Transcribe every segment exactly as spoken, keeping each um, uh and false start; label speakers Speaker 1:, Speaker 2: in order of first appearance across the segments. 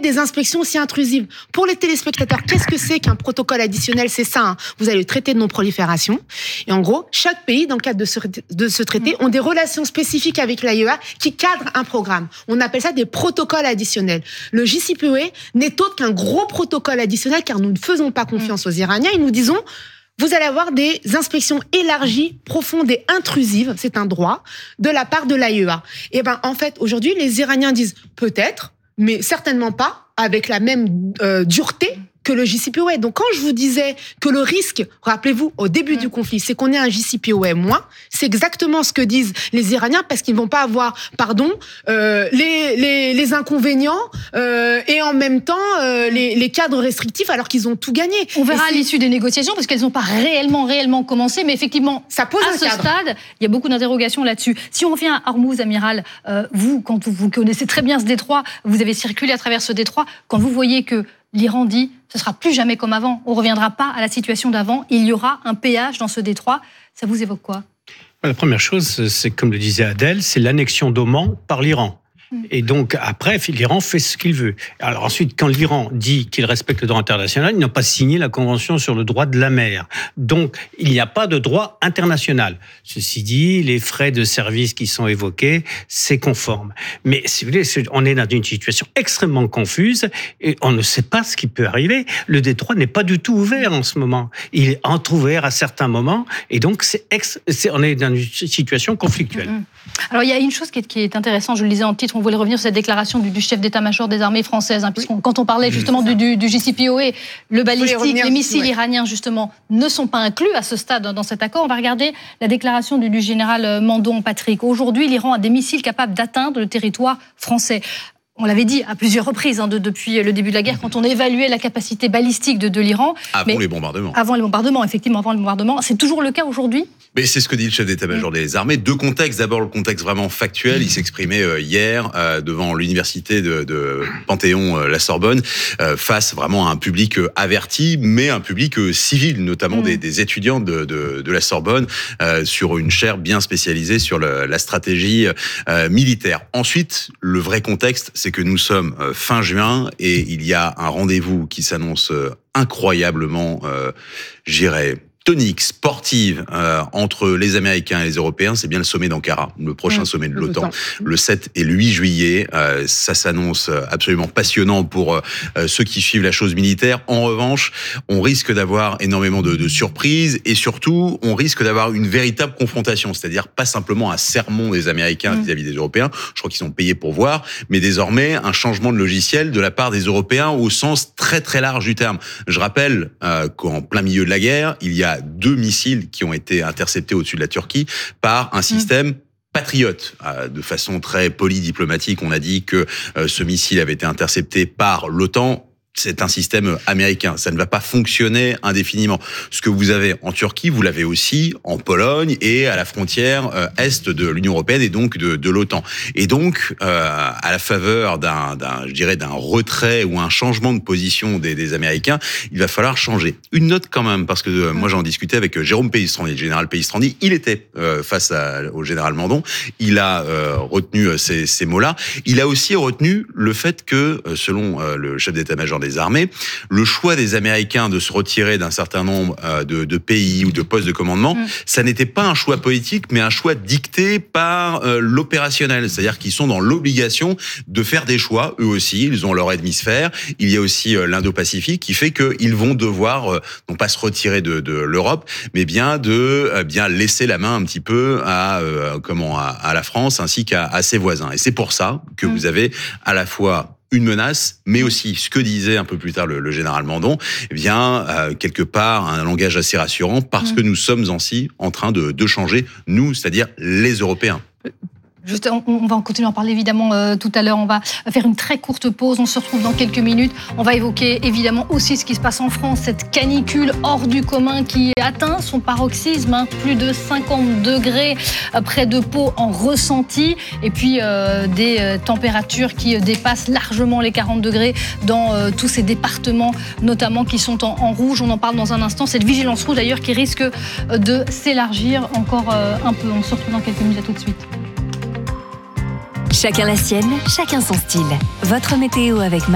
Speaker 1: des inspections aussi intrusives. Pour les téléspectateurs, qu'est-ce que c'est qu'un protocole additionnel? C'est ça, hein. Vous avez le traité de non-prolifération. Et en gros, chaque pays, dans le cadre de ce, de ce traité, ont des relations spécifiques avec l'A E A qui cadrent un programme. On appelle ça des protocoles additionnels. Le J C P O A n'est autre qu'un gros protocole additionnel, car nous ne faisons pas confiance aux Iraniens et nous disons, vous allez avoir des inspections élargies, profondes et intrusives, c'est un droit, de la part de l'A E A. Et ben, en fait, aujourd'hui, les Iraniens disent peut-être, mais certainement pas avec la même euh, dureté que le J C P O A. Donc, quand je vous disais que le risque, rappelez-vous, au début mmh. du conflit, c'est qu'on ait un J C P O A moins, c'est exactement ce que disent les Iraniens, parce qu'ils ne vont pas avoir, pardon, euh, les, les, les inconvénients euh, et en même temps euh, les, les cadres restrictifs, alors qu'ils ont tout gagné.
Speaker 2: On verra à l'issue des négociations, parce qu'elles n'ont pas réellement, réellement commencé, mais effectivement, ça pose à ce cadre. Stade, il y a beaucoup d'interrogations là-dessus. Si on revient à Hormuz, amiral, euh, vous, quand vous, vous connaissez très bien ce détroit, vous avez circulé à travers ce détroit, quand vous voyez que l'Iran dit « ce sera plus jamais comme avant, on ne reviendra pas à la situation d'avant, il y aura un péage dans ce détroit », ça vous évoque quoi?
Speaker 3: La première chose, c'est comme le disait Adèle, c'est l'annexion d'Oman par l'Iran. Et donc, après, l'Iran fait ce qu'il veut. Alors ensuite, quand l'Iran dit qu'il respecte le droit international, ils n'ont pas signé la Convention sur le droit de la mer. Donc, il n'y a pas de droit international. Ceci dit, les frais de service qui sont évoqués, c'est conforme. Mais si vous voulez, on est dans une situation extrêmement confuse et on ne sait pas ce qui peut arriver. Le détroit n'est pas du tout ouvert en ce moment. Il est entrouvert à certains moments et donc, c'est ex- c'est, on est dans une situation conflictuelle.
Speaker 2: Mmh. Alors, il y a une chose qui est, qui est intéressante, je le disais en titre, on voulait revenir sur cette déclaration du, du chef d'état-major des armées françaises, hein, puisqu'on, quand on parlait justement du, du, du J C P O A, le balistique, les missiles ouais. iraniens justement ne sont pas inclus à ce stade dans cet accord. On va regarder la déclaration du, du général Mandon Patrick. Aujourd'hui, l'Iran a des missiles capables d'atteindre le territoire français. On l'avait dit à plusieurs reprises hein, de, depuis le début de la guerre, quand on évaluait la capacité balistique de, de l'Iran.
Speaker 4: Avant mais, les bombardements.
Speaker 2: Avant les bombardements, effectivement, avant les bombardements. C'est toujours le cas aujourd'hui ?
Speaker 4: Mais c'est ce que dit le chef d'état-major des armées. Deux contextes. D'abord, le contexte vraiment factuel. Il s'exprimait euh, hier euh, devant l'université de, de Panthéon, euh, la Sorbonne, euh, face vraiment à un public euh, averti, mais un public euh, civil, notamment mmh. des, des étudiants de, de, de la Sorbonne, euh, sur une chaire bien spécialisée sur le, la stratégie euh, militaire. Ensuite, le vrai contexte, c'est que nous sommes euh, fin juin et il y a un rendez-vous qui s'annonce euh, incroyablement, euh, j'irais, tonique, sportive, euh, entre les Américains et les Européens, c'est bien le sommet d'Ankara, le prochain mmh, sommet de l'OTAN, le sept et le huit juillet. Euh, ça s'annonce absolument passionnant pour euh, ceux qui suivent la chose militaire. En revanche, on risque d'avoir énormément de, de surprises et surtout, on risque d'avoir une véritable confrontation, c'est-à-dire pas simplement un sermon des Américains mmh. vis-à-vis des Européens, je crois qu'ils sont payés pour voir, mais désormais un changement de logiciel de la part des Européens au sens très très large du terme. Je rappelle euh, qu'en plein milieu de la guerre, il y a deux missiles qui ont été interceptés au-dessus de la Turquie par un système mmh. patriote. De façon très polie, diplomatique, on a dit que ce missile avait été intercepté par l'OTAN. C'est un système américain. Ça ne va pas fonctionner indéfiniment. Ce que vous avez en Turquie, vous l'avez aussi en Pologne et à la frontière euh, est de l'Union européenne et donc de, de l'OTAN. Et donc, euh, à la faveur d'un, d'un, je dirais, d'un retrait ou un changement de position des, des Américains, il va falloir changer. Une note quand même, parce que euh, moi j'en discutais avec Jérôme Pellistrandi, le général Pellistrandi. Il était euh, face à, au général Mandon. Il a euh, retenu ces, ces mots-là. Il a aussi retenu le fait que, selon euh, le chef d'état-major des armées, le choix des Américains de se retirer d'un certain nombre euh, de, de pays ou de postes de commandement, mmh. ça n'était pas un choix politique, mais un choix dicté par euh, l'opérationnel. C'est-à-dire qu'ils sont dans l'obligation de faire des choix, eux aussi. Ils ont leur hémisphère. Il y a aussi euh, l'Indo-Pacifique qui fait qu'ils vont devoir, euh, non pas se retirer de, de l'Europe, mais bien de euh, bien laisser la main un petit peu à, euh, comment, à, à la France ainsi qu'à à ses voisins. Et c'est pour ça que mmh. vous avez à la fois une menace, mais aussi ce que disait un peu plus tard le, le général Mandon, eh bien, euh, quelque part, un langage assez rassurant parce mmh. que nous sommes ainsi en train de, de changer, nous, c'est-à-dire les Européens.
Speaker 2: Juste, on, on va en continuer à en parler évidemment euh, tout à l'heure. On va faire une très courte pause. On se retrouve dans quelques minutes. On va évoquer évidemment aussi ce qui se passe en France, cette canicule hors du commun qui atteint son paroxysme, hein, plus de cinquante degrés près de Pau en ressenti, et puis euh, des euh, températures qui dépassent largement les quarante degrés dans euh, tous ces départements, notamment qui sont en, en rouge. On en parle dans un instant. Cette vigilance rouge d'ailleurs qui risque de s'élargir encore euh, un peu. On se retrouve dans quelques minutes. À tout de suite.
Speaker 5: Chacun la sienne, chacun son style. Votre météo avec My Variation.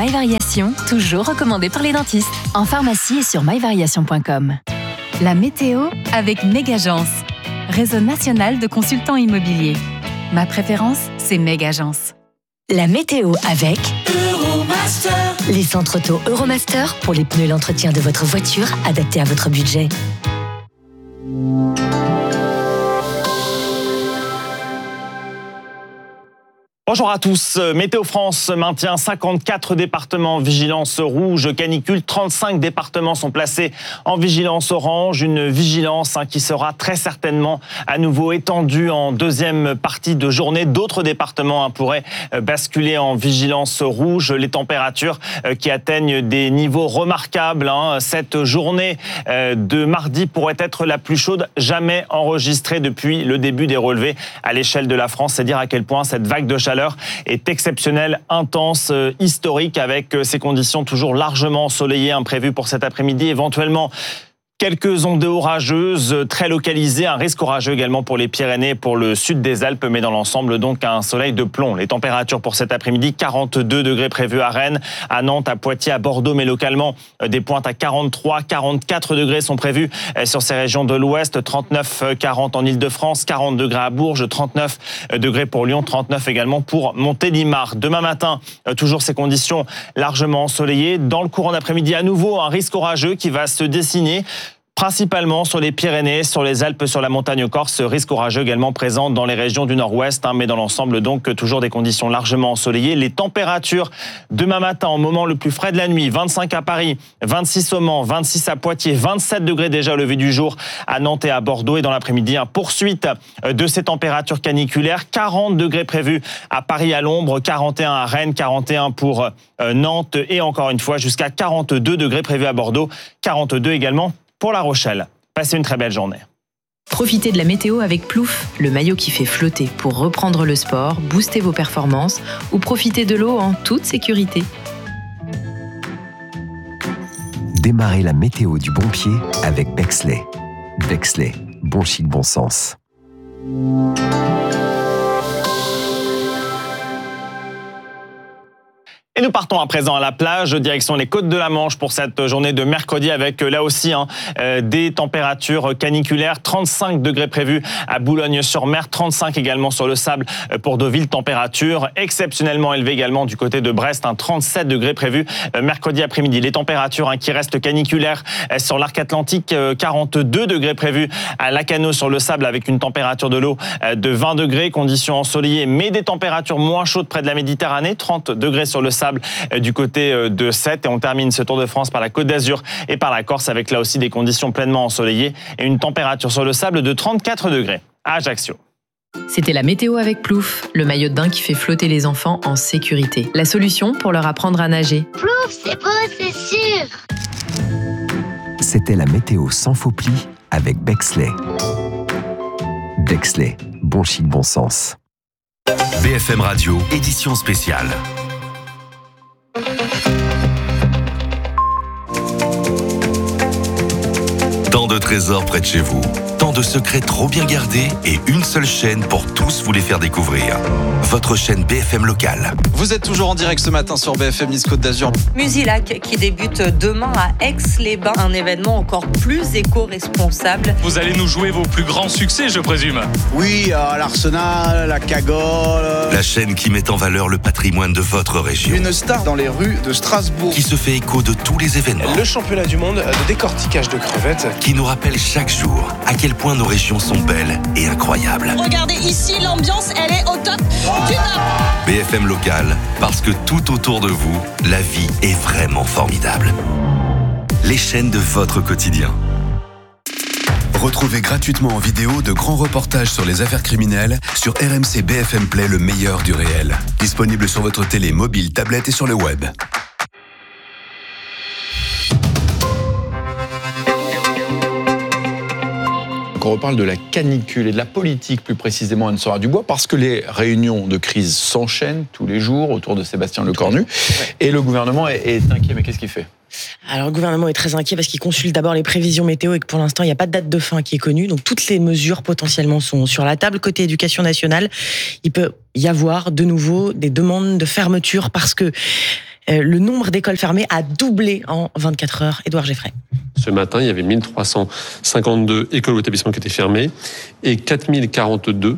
Speaker 5: Variation, toujours recommandé par les dentistes. En pharmacie et sur my variation point com. La météo avec Megagence, réseau national de consultants immobiliers. Ma préférence, c'est Megagence.
Speaker 6: La météo avec Euromaster. Les centres auto Euromaster pour les pneus et l'entretien de votre voiture adaptés à votre budget.
Speaker 7: Bonjour à tous. Météo France maintient cinquante-quatre départements en vigilance rouge canicule. trente-cinq départements sont placés en vigilance orange. Une vigilance hein, qui sera très certainement à nouveau étendue en deuxième partie de journée. D'autres départements hein, pourraient basculer en vigilance rouge. Les températures euh, qui atteignent des niveaux remarquables. Hein. Cette journée euh, de mardi pourrait être la plus chaude jamais enregistrée depuis le début des relevés à l'échelle de la France. C'est dire à quel point cette vague de chaleur est exceptionnelle, intense, euh, historique, avec euh, ces conditions toujours largement ensoleillées imprévues pour cet après-midi, éventuellement quelques ondes orageuses très localisées, un risque orageux également pour les Pyrénées, pour le sud des Alpes, mais dans l'ensemble donc un soleil de plomb. Les températures pour cet après-midi, quarante-deux degrés prévus à Rennes, à Nantes, à Poitiers, à Bordeaux, mais localement des pointes à quarante-trois, quarante-quatre degrés sont prévus sur ces régions de l'Ouest, trente-neuf, quarante en Ile-de-France, quarante degrés à Bourges, trente-neuf degrés pour Lyon, trente-neuf également pour Montélimar. Demain matin, toujours ces conditions largement ensoleillées. Dans le courant d'après-midi, à nouveau un risque orageux qui va se dessiner, principalement sur les Pyrénées, sur les Alpes, sur la montagne corse, risque orageux également présent dans les régions du nord-ouest, hein, mais dans l'ensemble donc toujours des conditions largement ensoleillées. Les températures demain matin, au moment le plus frais de la nuit, vingt-cinq à Paris, vingt-six au Mans, vingt-six à Poitiers, vingt-sept degrés déjà au lever du jour à Nantes et à Bordeaux, et dans l'après-midi, hein, poursuite de ces températures caniculaires, quarante degrés prévus à Paris à l'ombre, quarante et un à Rennes, quarante et un pour euh, Nantes, et encore une fois jusqu'à quarante-deux degrés prévus à Bordeaux, quarante-deux également pour La Rochelle. Passez une très belle journée.
Speaker 8: Profitez de la météo avec Plouf, le maillot qui fait flotter pour reprendre le sport, booster vos performances ou profiter de l'eau en toute sécurité.
Speaker 9: Démarrez la météo du bon pied avec Bexley. Bexley, bon chic, bon sens.
Speaker 7: Et nous partons à présent à la plage, direction les côtes de la Manche pour cette journée de mercredi avec là aussi hein, euh, des températures caniculaires. trente-cinq degrés prévus à Boulogne-sur-Mer, trente-cinq également sur le sable pour Deauville. Température exceptionnellement élevée également du côté de Brest, hein, trente-sept degrés prévus euh, mercredi après-midi. Les températures hein, qui restent caniculaires euh, sur l'arc atlantique, euh, quarante-deux degrés prévus à Lacanau sur le sable avec une température de l'eau euh, de vingt degrés, conditions ensoleillées, mais des températures moins chaudes près de la Méditerranée, trente degrés sur le sable du côté de Sète, et on termine ce Tour de France par la Côte d'Azur et par la Corse avec là aussi des conditions pleinement ensoleillées et une température sur le sable de trente-quatre degrés à Ajaccio.
Speaker 8: C'était la météo avec Plouf, le maillot de bain qui fait flotter les enfants en sécurité. La solution pour leur apprendre à nager.
Speaker 10: Plouf, c'est beau, c'est sûr.
Speaker 9: C'était la météo sans faux pli avec Bexley. Bexley, bon chic, bon sens.
Speaker 11: B F M Radio, édition spéciale. Tant de trésors près de chez vous, tant de secrets trop bien gardés et une seule chaîne pour tous vous les faire découvrir. Votre chaîne B F M locale.
Speaker 12: Vous êtes toujours en direct ce matin sur B F M Nice Côte d'Azur.
Speaker 13: Musilac qui débute demain à Aix-les-Bains, un événement encore plus éco-responsable.
Speaker 14: Vous allez nous jouer vos plus grands succès, je présume.
Speaker 15: Oui, euh, l'Arsenal, la Cagole.
Speaker 11: La chaîne qui met en valeur le patrimoine de votre région.
Speaker 15: Une star dans les rues de Strasbourg.
Speaker 11: Qui se fait écho de tous les événements.
Speaker 16: Le championnat du monde de décortiquage de crevettes.
Speaker 11: Qui nous rappelle chaque jour à quel point nos régions sont belles et incroyables.
Speaker 17: Regardez ici, l'ambiance, elle est au top du top.
Speaker 11: B F M local, parce que tout autour de vous, la vie est vraiment formidable. Les chaînes de votre quotidien.
Speaker 18: Retrouvez gratuitement en vidéo de grands reportages sur les affaires criminelles sur R M C B F M Play, le meilleur du réel. Disponible sur votre télé, mobile, tablette et sur le web.
Speaker 19: On reparle de la canicule et de la politique plus précisément, Anne-Sora Dubois, parce que les réunions de crise s'enchaînent tous les jours autour de Sébastien Lecornu et le gouvernement est, est inquiet. Mais qu'est-ce qu'il fait ?
Speaker 20: Alors le gouvernement est très inquiet parce qu'il consulte d'abord les prévisions météo et que pour l'instant il n'y a pas de date de fin qui est connue. Donc toutes les mesures potentiellement sont sur la table. Côté éducation nationale, il peut y avoir de nouveau des demandes de fermeture parce que Euh, le nombre d'écoles fermées a doublé en vingt-quatre heures. Édouard Geffray.
Speaker 21: Ce matin, il y avait mille trois cent cinquante-deux écoles ou établissements qui étaient fermés et quatre mille quarante-deux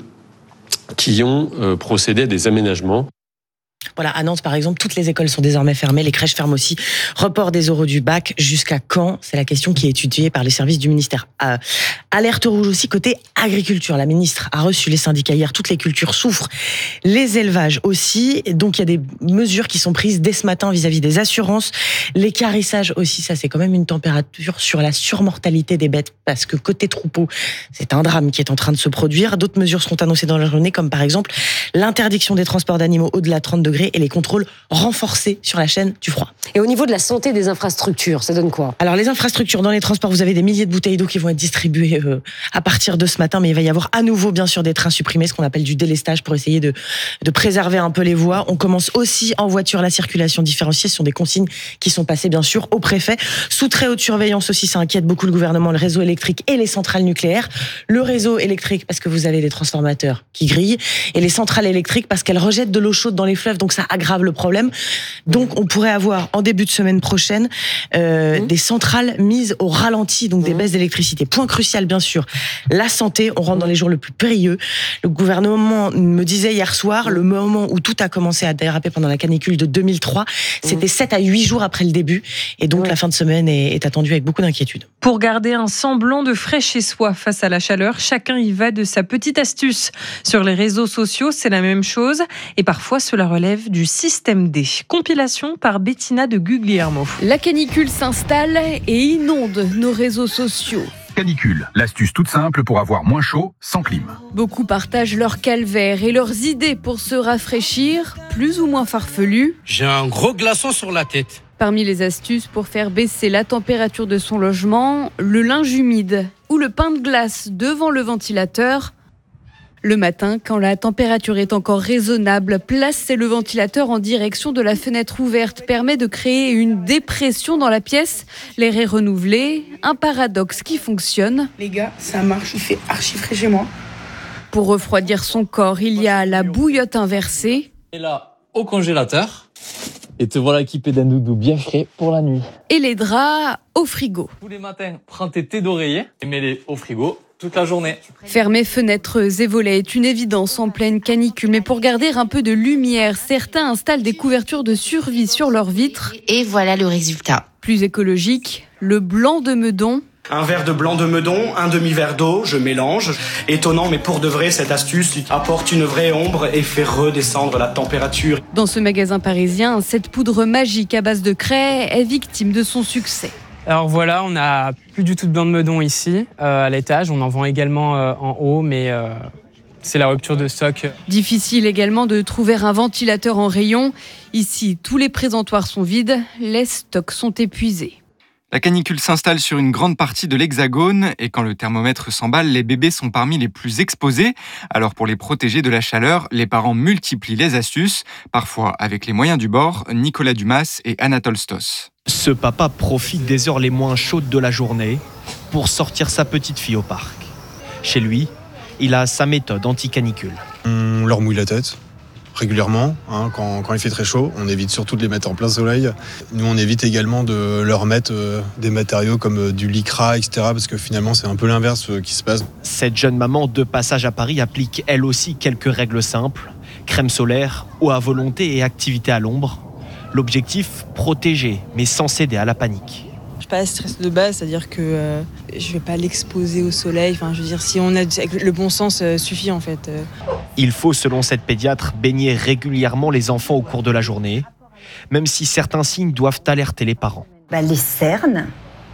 Speaker 21: qui ont euh, procédé à des aménagements.
Speaker 20: Voilà, à Nantes, par exemple, toutes les écoles sont désormais fermées, les crèches ferment aussi. Report des oraux du bac, jusqu'à quand? C'est la question qui est étudiée par les services du ministère. Euh, alerte rouge aussi côté agriculture. La ministre a reçu les syndicats hier, toutes les cultures souffrent, les élevages aussi. Donc il y a des mesures qui sont prises dès ce matin vis-à-vis des assurances. L'équarrissage aussi, ça c'est quand même une température sur la surmortalité des bêtes, parce que côté troupeau, c'est un drame qui est en train de se produire. D'autres mesures seront annoncées dans la journée, comme par exemple l'interdiction des transports d'animaux au-delà de trente degrés et les contrôles renforcés sur la chaîne du froid.
Speaker 22: Et au niveau de la santé des infrastructures, ça donne quoi? Alors
Speaker 20: les infrastructures, dans les transports, vous avez des milliers de bouteilles d'eau qui vont être distribuées euh, à partir de ce matin, mais il va y avoir à nouveau bien sûr des trains supprimés, ce qu'on appelle du délestage pour essayer de, de préserver un peu les voies. On commence aussi en voiture la circulation différenciée, ce sont des consignes qui sont passées bien sûr au préfet. Sous très haute surveillance aussi, ça inquiète beaucoup le gouvernement, le réseau électrique et les centrales nucléaires. Le réseau électrique parce que vous avez des transformateurs qui grillent, et les centrales électriques parce qu'elles rejettent de l'eau chaude dans les fleuves, donc ça aggrave le problème. Donc on pourrait avoir en début de semaine prochaine euh, mmh. des centrales mises au ralenti, donc mmh. des baisses d'électricité. Point crucial bien sûr, la santé, on rentre dans les jours les plus périlleux. Le gouvernement me disait hier soir, le moment où tout a commencé à déraper pendant la canicule de deux mille trois, c'était mmh. sept à huit jours après le début, et donc mmh. la fin de semaine est, est attendue avec beaucoup d'inquiétude.
Speaker 23: Pour garder un semblant de frais chez soi face à la chaleur, chacun y va de sa petite astuce. Sur les réseaux sociaux, c'est la même chose, et parfois cela relève du système D. Compilation par Bettina de Guglielmo.
Speaker 24: La canicule s'installe et inonde nos réseaux sociaux.
Speaker 25: Canicule, l'astuce toute simple pour avoir moins chaud sans clim.
Speaker 24: Beaucoup partagent leur calvaire et leurs idées pour se rafraîchir, plus ou moins farfelues.
Speaker 26: J'ai un gros glaçon sur la tête.
Speaker 24: Parmi les astuces pour faire baisser la température de son logement, le linge humide ou le pain de glace devant le ventilateur. Le matin, quand la température est encore raisonnable, placer le ventilateur en direction de la fenêtre ouverte permet de créer une dépression dans la pièce. L'air est renouvelé, un paradoxe qui fonctionne.
Speaker 27: Les gars, ça marche, il fait archi frais chez moi.
Speaker 24: Pour refroidir son corps, il y a la bouillotte inversée.
Speaker 28: Et là, au congélateur. Et te voilà équipé d'un doudou bien frais pour la nuit.
Speaker 24: Et les draps au frigo.
Speaker 28: Tous les matins, prends tes thés d'oreiller et mets-les au frigo toute la journée.
Speaker 24: Fermer fenêtres et volets est une évidence en pleine canicule. Mais pour garder un peu de lumière, certains installent des couvertures de survie sur leurs vitres.
Speaker 29: Et voilà le résultat.
Speaker 24: Plus écologique, le blanc de Meudon.
Speaker 30: Un verre de blanc de Meudon, un demi-verre d'eau, je mélange. Étonnant, mais pour de vrai, cette astuce apporte une vraie ombre et fait redescendre la température.
Speaker 24: Dans ce magasin parisien, cette poudre magique à base de craie est victime de son succès.
Speaker 31: Alors voilà, on n'a plus du tout de blanc de Meudon ici, euh, à l'étage. On en vend également euh, en haut, mais euh, c'est la rupture de stock.
Speaker 24: Difficile également de trouver un ventilateur en rayon. Ici, tous les présentoirs sont vides, les stocks sont épuisés.
Speaker 32: La canicule s'installe sur une grande partie de l'Hexagone et quand le thermomètre s'emballe, les bébés sont parmi les plus exposés. Alors pour les protéger de la chaleur, les parents multiplient les astuces, parfois avec les moyens du bord. Nicolas Dumas et Anatole Stos.
Speaker 33: Ce papa profite des heures les moins chaudes de la journée pour sortir sa petite fille au parc. Chez lui, il a sa méthode anti-canicule.
Speaker 34: On leur mouille la tête régulièrement, hein, quand, quand il fait très chaud. On évite surtout de les mettre en plein soleil. Nous, on évite également de leur mettre euh, des matériaux comme euh, du lycra, et cetera, parce que finalement, c'est un peu l'inverse euh, qui se passe.
Speaker 33: Cette jeune maman de passage à Paris applique elle aussi quelques règles simples. Crème solaire, eau à volonté et activité à l'ombre. L'objectif, protéger, mais sans céder à la panique.
Speaker 35: Je suis pas stress de base, c'est-à-dire que euh, je vais pas l'exposer au soleil. Enfin, je veux dire, si on a le bon sens, euh, suffit en fait.
Speaker 33: Il faut, selon cette pédiatre, baigner régulièrement les enfants au cours de la journée, même si certains signes doivent alerter les parents.
Speaker 36: Bah, les cernes,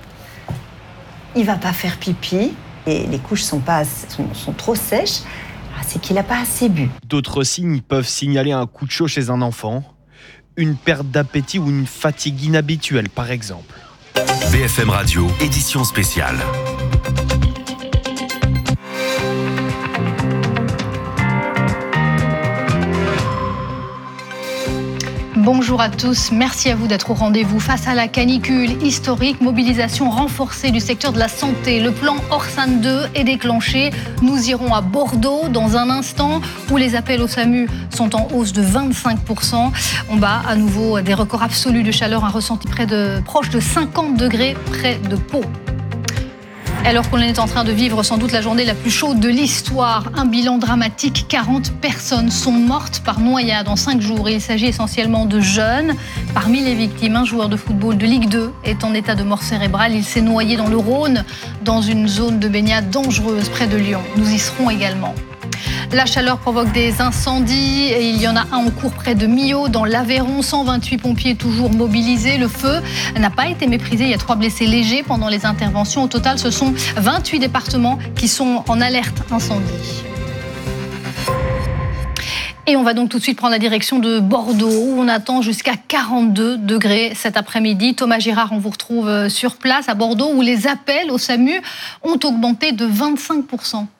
Speaker 36: il va pas faire pipi et les couches sont pas sont, sont trop sèches. Ah, c'est qu'il a pas assez bu.
Speaker 33: D'autres signes peuvent signaler un coup de chaud chez un enfant, une perte d'appétit ou une fatigue inhabituelle, par exemple.
Speaker 11: B F M Radio, édition spéciale.
Speaker 1: Bonjour à tous, merci à vous d'être au rendez-vous. Face à la canicule historique, mobilisation renforcée du secteur de la santé. Le plan Orsan deux est déclenché. Nous irons à Bordeaux dans un instant où les appels au SAMU sont en hausse de vingt-cinq pour cent. On bat à nouveau des records absolus de chaleur, un ressenti près de, proche de cinquante degrés près de Pau. Alors qu'on est en train de vivre sans doute la journée la plus chaude de l'histoire, un bilan dramatique, quarante personnes sont mortes par noyade en cinq jours. Il s'agit essentiellement de jeunes. Parmi les victimes, un joueur de football de Ligue deux est en état de mort cérébrale. Il s'est noyé dans le Rhône, dans une zone de baignade dangereuse près de Lyon. Nous y serons également. La chaleur provoque des incendies et il y en a un en cours près de Millau, dans l'Aveyron. cent vingt-huit pompiers toujours mobilisés. Le feu n'a pas été méprisé. Il y a trois blessés légers pendant les interventions. Au total, ce sont vingt-huit départements qui sont en alerte incendie. Et on va donc tout de suite prendre la direction de Bordeaux, où on attend jusqu'à quarante-deux degrés cet après-midi. Thomas Girard, on vous retrouve sur place à Bordeaux, où les appels au SAMU ont augmenté de vingt-cinq pour cent.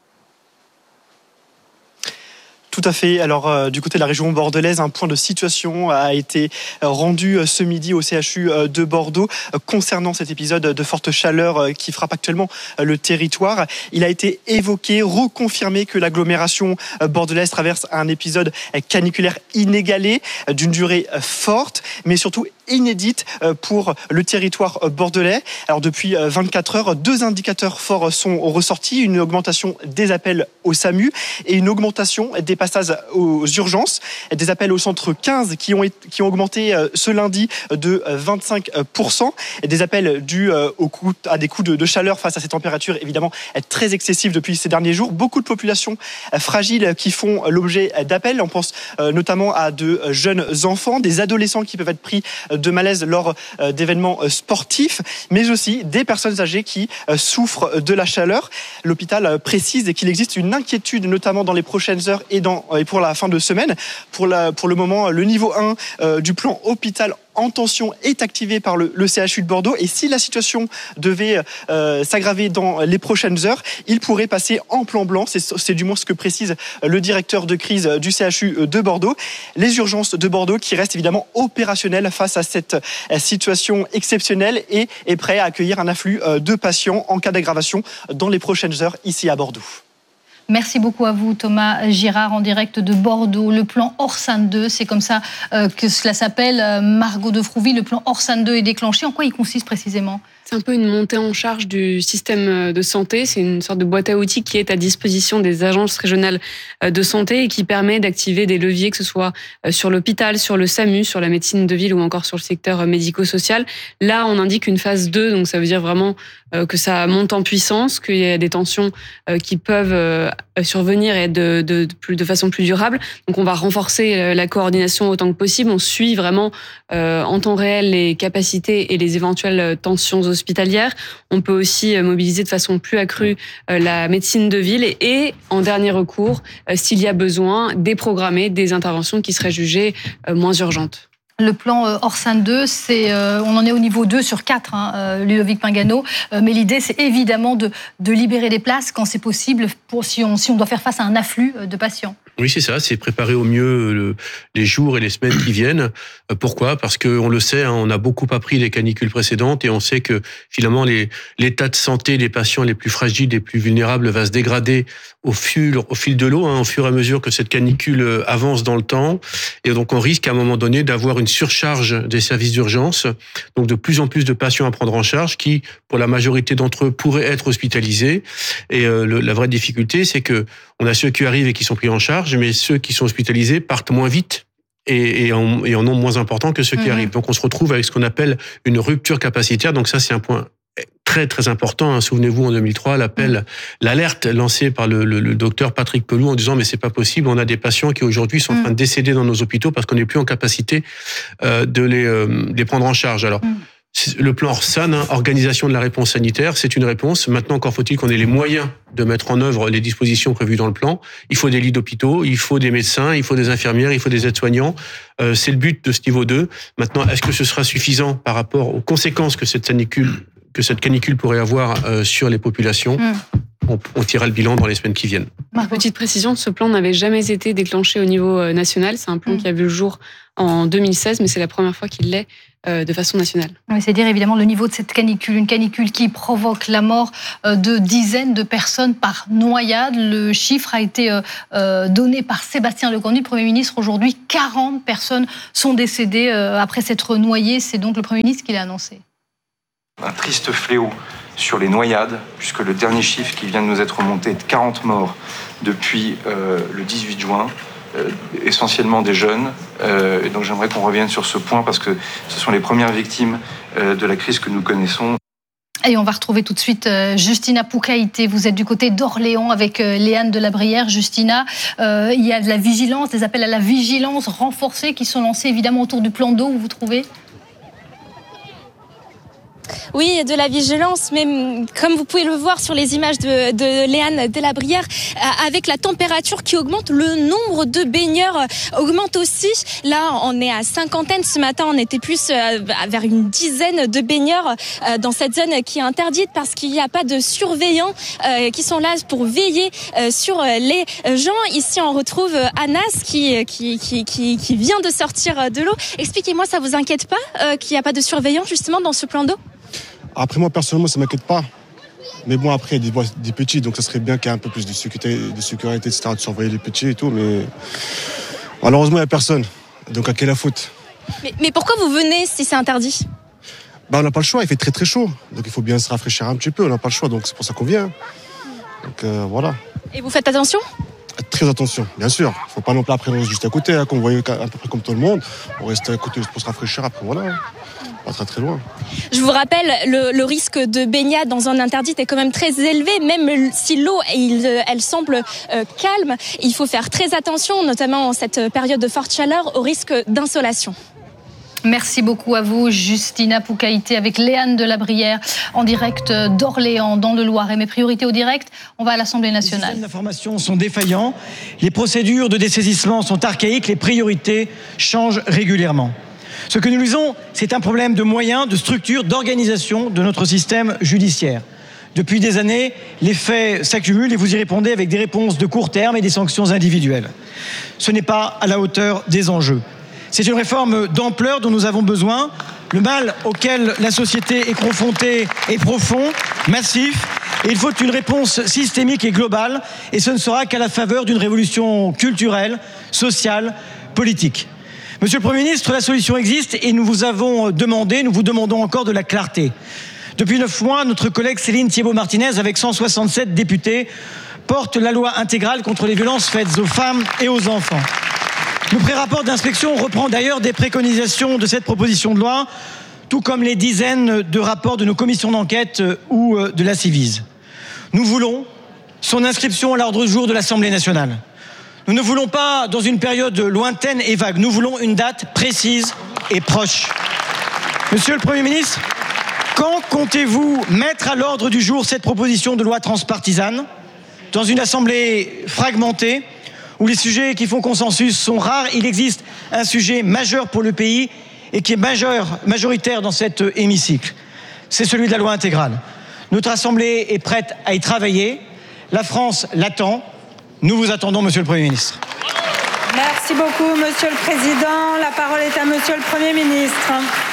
Speaker 2: Tout à fait. Alors, euh, du côté de la région bordelaise, un point de situation a été rendu ce midi au C H U de Bordeaux euh, concernant cet épisode de forte chaleur euh, qui frappe actuellement euh, le territoire. Il a été évoqué, reconfirmé que l'agglomération euh, bordelaise traverse un épisode euh, caniculaire inégalé, euh, d'une durée euh, forte, mais surtout inédite euh, pour le territoire euh, bordelais. Alors, depuis euh, vingt-quatre heures, deux indicateurs forts sont ressortis. Une augmentation des appels au SAMU et une augmentation des passages aux urgences, des appels au centre quinze qui ont, qui ont augmenté ce lundi de vingt-cinq pour cent, des appels dus au coup, à des coups de, de chaleur face à ces températures évidemment très excessives depuis ces derniers jours. Beaucoup de populations fragiles qui font l'objet d'appels. On pense notamment à de jeunes enfants, des adolescents qui peuvent être pris de malaise lors d'événements sportifs, mais aussi des personnes âgées qui souffrent de la chaleur. L'hôpital précise qu'il existe une inquiétude, notamment dans les prochaines heures et dans et pour la fin de semaine. Pour, la, pour le moment, le niveau un euh, du plan hôpital en tension est activé par le, le C H U de Bordeaux. Et si la situation devait euh, s'aggraver dans les prochaines heures, il pourrait passer en plan blanc. C'est, c'est du moins ce que précise le directeur de crise du C H U de Bordeaux. Les urgences de Bordeaux qui restent évidemment opérationnelles face à cette situation exceptionnelle et est prêt à accueillir un afflux de patients en cas d'aggravation dans les prochaines heures ici à Bordeaux.
Speaker 1: Merci beaucoup à vous, Thomas Girard, en direct de Bordeaux. Le plan Orsan deux, c'est comme ça euh, que cela s'appelle. Euh, Margot de Frouville, le plan Orsan deux est déclenché. En quoi il consiste précisément ?
Speaker 3: C'est un peu une montée en charge du système de santé. C'est une sorte de boîte à outils qui est à disposition des agences régionales de santé et qui permet d'activer des leviers, que ce soit sur l'hôpital, sur le SAMU, sur la médecine de ville ou encore sur le secteur médico-social. Là, on indique une phase deux, donc ça veut dire vraiment que ça monte en puissance, qu'il y a des tensions qui peuvent survenir et de, de, de, plus, de façon plus durable. Donc on va renforcer la coordination autant que possible. On suit vraiment euh, en temps réel les capacités et les éventuelles tensions hospitalières. On peut aussi mobiliser de façon plus accrue euh, la médecine de ville et, et en dernier recours, euh, s'il y a besoin, déprogrammer des interventions qui seraient jugées euh, moins urgentes.
Speaker 1: Le plan Orsan deux, c'est, euh, on en est au niveau deux sur quatre, hein, euh, Ludovic Pingano, euh, mais l'idée c'est évidemment de, de libérer des places quand c'est possible, pour, si, on, si on doit faire face à un afflux de patients.
Speaker 4: Oui, c'est ça, c'est préparer au mieux le, les jours et les semaines qui viennent. Pourquoi ? Parce qu'on le sait, hein, on a beaucoup appris les canicules précédentes et on sait que finalement les, l'état de santé des patients les plus fragiles, les plus vulnérables va se dégrader au fil, au fil de l'eau, hein, au fur et à mesure que cette canicule avance dans le temps. Et donc on risque à un moment donné d'avoir une surcharge des services d'urgence, donc de plus en plus de patients à prendre en charge qui, pour la majorité d'entre eux, pourraient être hospitalisés. Et euh, le, la vraie difficulté, c'est que on a ceux qui arrivent et qui sont pris en charge, mais ceux qui sont hospitalisés partent moins vite et, et, en, et en nombre moins important que ceux qui mmh. arrivent. Donc on se retrouve avec ce qu'on appelle une rupture capacitaire. Donc ça, c'est un point très très important. Hein. Souvenez-vous, en deux mille trois, l'appel, mmh. l'alerte lancée par le, le, le docteur Patrick Pelou en disant mais c'est pas possible, on a des patients qui aujourd'hui sont mmh. en train de décéder dans nos hôpitaux parce qu'on n'est plus en capacité euh, de les, euh, les prendre en charge. Alors mmh. le plan Orsan, hein, organisation de la réponse sanitaire, c'est une réponse. Maintenant, encore faut-il qu'on ait les moyens de mettre en œuvre les dispositions prévues dans le plan. Il faut des lits d'hôpitaux, il faut des médecins, il faut des infirmières, il faut des aides-soignants. Euh, c'est le but de ce niveau deux. Maintenant, est-ce que ce sera suffisant par rapport aux conséquences que cette canicule, que cette canicule pourrait avoir euh, sur les populations ? mmh. on, on tirera le bilan dans les semaines qui viennent.
Speaker 3: Petite précision, ce plan n'avait jamais été déclenché au niveau national. C'est un plan mmh. qui a vu le jour en deux mille seize, mais c'est la première fois qu'il l'est euh, de façon nationale.
Speaker 1: Oui, c'est dire évidemment le niveau de cette canicule, une canicule qui provoque la mort de dizaines de personnes par noyade. Le chiffre a été euh, donné par Sébastien Lecornu, le Premier ministre. Aujourd'hui, quarante personnes sont décédées euh, après s'être noyées. C'est donc le Premier ministre qui l'a annoncé.
Speaker 5: Un triste fléau sur les noyades, puisque le dernier chiffre qui vient de nous être remonté est de quarante morts depuis euh, le dix-huit juin. Euh, essentiellement des jeunes. Euh, et donc j'aimerais qu'on revienne sur ce point parce que ce sont les premières victimes euh, de la crise que nous connaissons.
Speaker 1: Et on va retrouver tout de suite euh, Justina Poucaïté. Vous êtes du côté d'Orléans avec euh, Léane de la Brière. Justina, euh, il y a de la vigilance, des appels à la vigilance renforcés qui sont lancés évidemment autour du plan d'eau où vous trouvez ?
Speaker 6: Oui, de la vigilance, mais comme vous pouvez le voir sur les images de, de Léane de la Brière, avec la température qui augmente, le nombre de baigneurs augmente aussi. Là, on est à cinquantaine. Ce matin, on était plus vers une dizaine de baigneurs dans cette zone qui est interdite parce qu'il n'y a pas de surveillants qui sont là pour veiller sur les gens. Ici, on retrouve Anas qui, qui, qui, qui, qui vient de sortir de l'eau. Expliquez-moi, ça vous inquiète pas qu'il n'y a pas de surveillants justement dans ce plan d'eau ?
Speaker 7: Après, moi, personnellement, ça ne m'inquiète pas. Mais bon, après, il y a des, des petits, donc ça serait bien qu'il y ait un peu plus de sécurité, de sécurité, et cetera, de surveiller les petits et tout. Mais malheureusement, il n'y a personne. Donc, à qui est la faute ?
Speaker 6: mais, mais pourquoi vous venez si c'est interdit ?
Speaker 7: Bah, on n'a pas le choix, il fait très très chaud. Donc, il faut bien se rafraîchir un petit peu, on n'a pas le choix. Donc, c'est pour ça qu'on vient. Donc, euh, voilà.
Speaker 6: Et vous faites attention ?
Speaker 7: Très attention, bien sûr. Il ne faut pas non plus après, on reste juste à côté, hein, qu'on voit à peu près comme tout le monde. On reste à côté pour se rafraîchir, après, voilà. Pas très très loin.
Speaker 6: Je vous rappelle, le, le risque de baignade dans zone interdite est quand même très élevé, même si l'eau elle, elle semble euh, calme. Il faut faire très attention, notamment en cette période de forte chaleur, au risque d'insolation.
Speaker 1: Merci beaucoup à vous, Justina Poucaïté, avec Léane de la Brière, en direct d'Orléans, dans le Loiret. Mes priorités au direct, on va à l'Assemblée nationale.
Speaker 8: Les systèmes d'information sont défaillants, les procédures de dessaisissement sont archaïques, les priorités changent régulièrement. Ce que nous lisons, c'est un problème de moyens, de structure, d'organisation de notre système judiciaire. Depuis des années, les faits s'accumulent et vous y répondez avec des réponses de court terme et des sanctions individuelles. Ce n'est pas à la hauteur des enjeux. C'est une réforme d'ampleur dont nous avons besoin. Le mal auquel la société est confrontée est profond, massif, et il faut une réponse systémique et globale, et ce ne sera qu'à la faveur d'une révolution culturelle, sociale, politique. Monsieur le Premier ministre, la solution existe et nous vous avons demandé, nous vous demandons encore de la clarté. Depuis neuf mois, notre collègue Céline Thiébaut-Martinez, avec cent soixante-sept députés, porte la loi intégrale contre les violences faites aux femmes et aux enfants. Le pré-rapport d'inspection reprend d'ailleurs des préconisations de cette proposition de loi, tout comme les dizaines de rapports de nos commissions d'enquête ou de la Civise. Nous voulons son inscription à l'ordre du jour de l'Assemblée nationale. Nous ne voulons pas dans une période lointaine et vague, nous voulons une date précise et proche. Monsieur le Premier ministre, quand comptez-vous mettre à l'ordre du jour cette proposition de loi transpartisane dans une assemblée fragmentée où les sujets qui font consensus sont rares? Il existe un sujet majeur pour le pays et qui est majeur, majoritaire dans cet hémicycle. C'est celui de la loi intégrale. Notre assemblée est prête à y travailler. La France l'attend. Nous vous attendons, Monsieur le Premier ministre.
Speaker 9: Merci beaucoup, Monsieur le Président. La parole est à Monsieur le Premier ministre.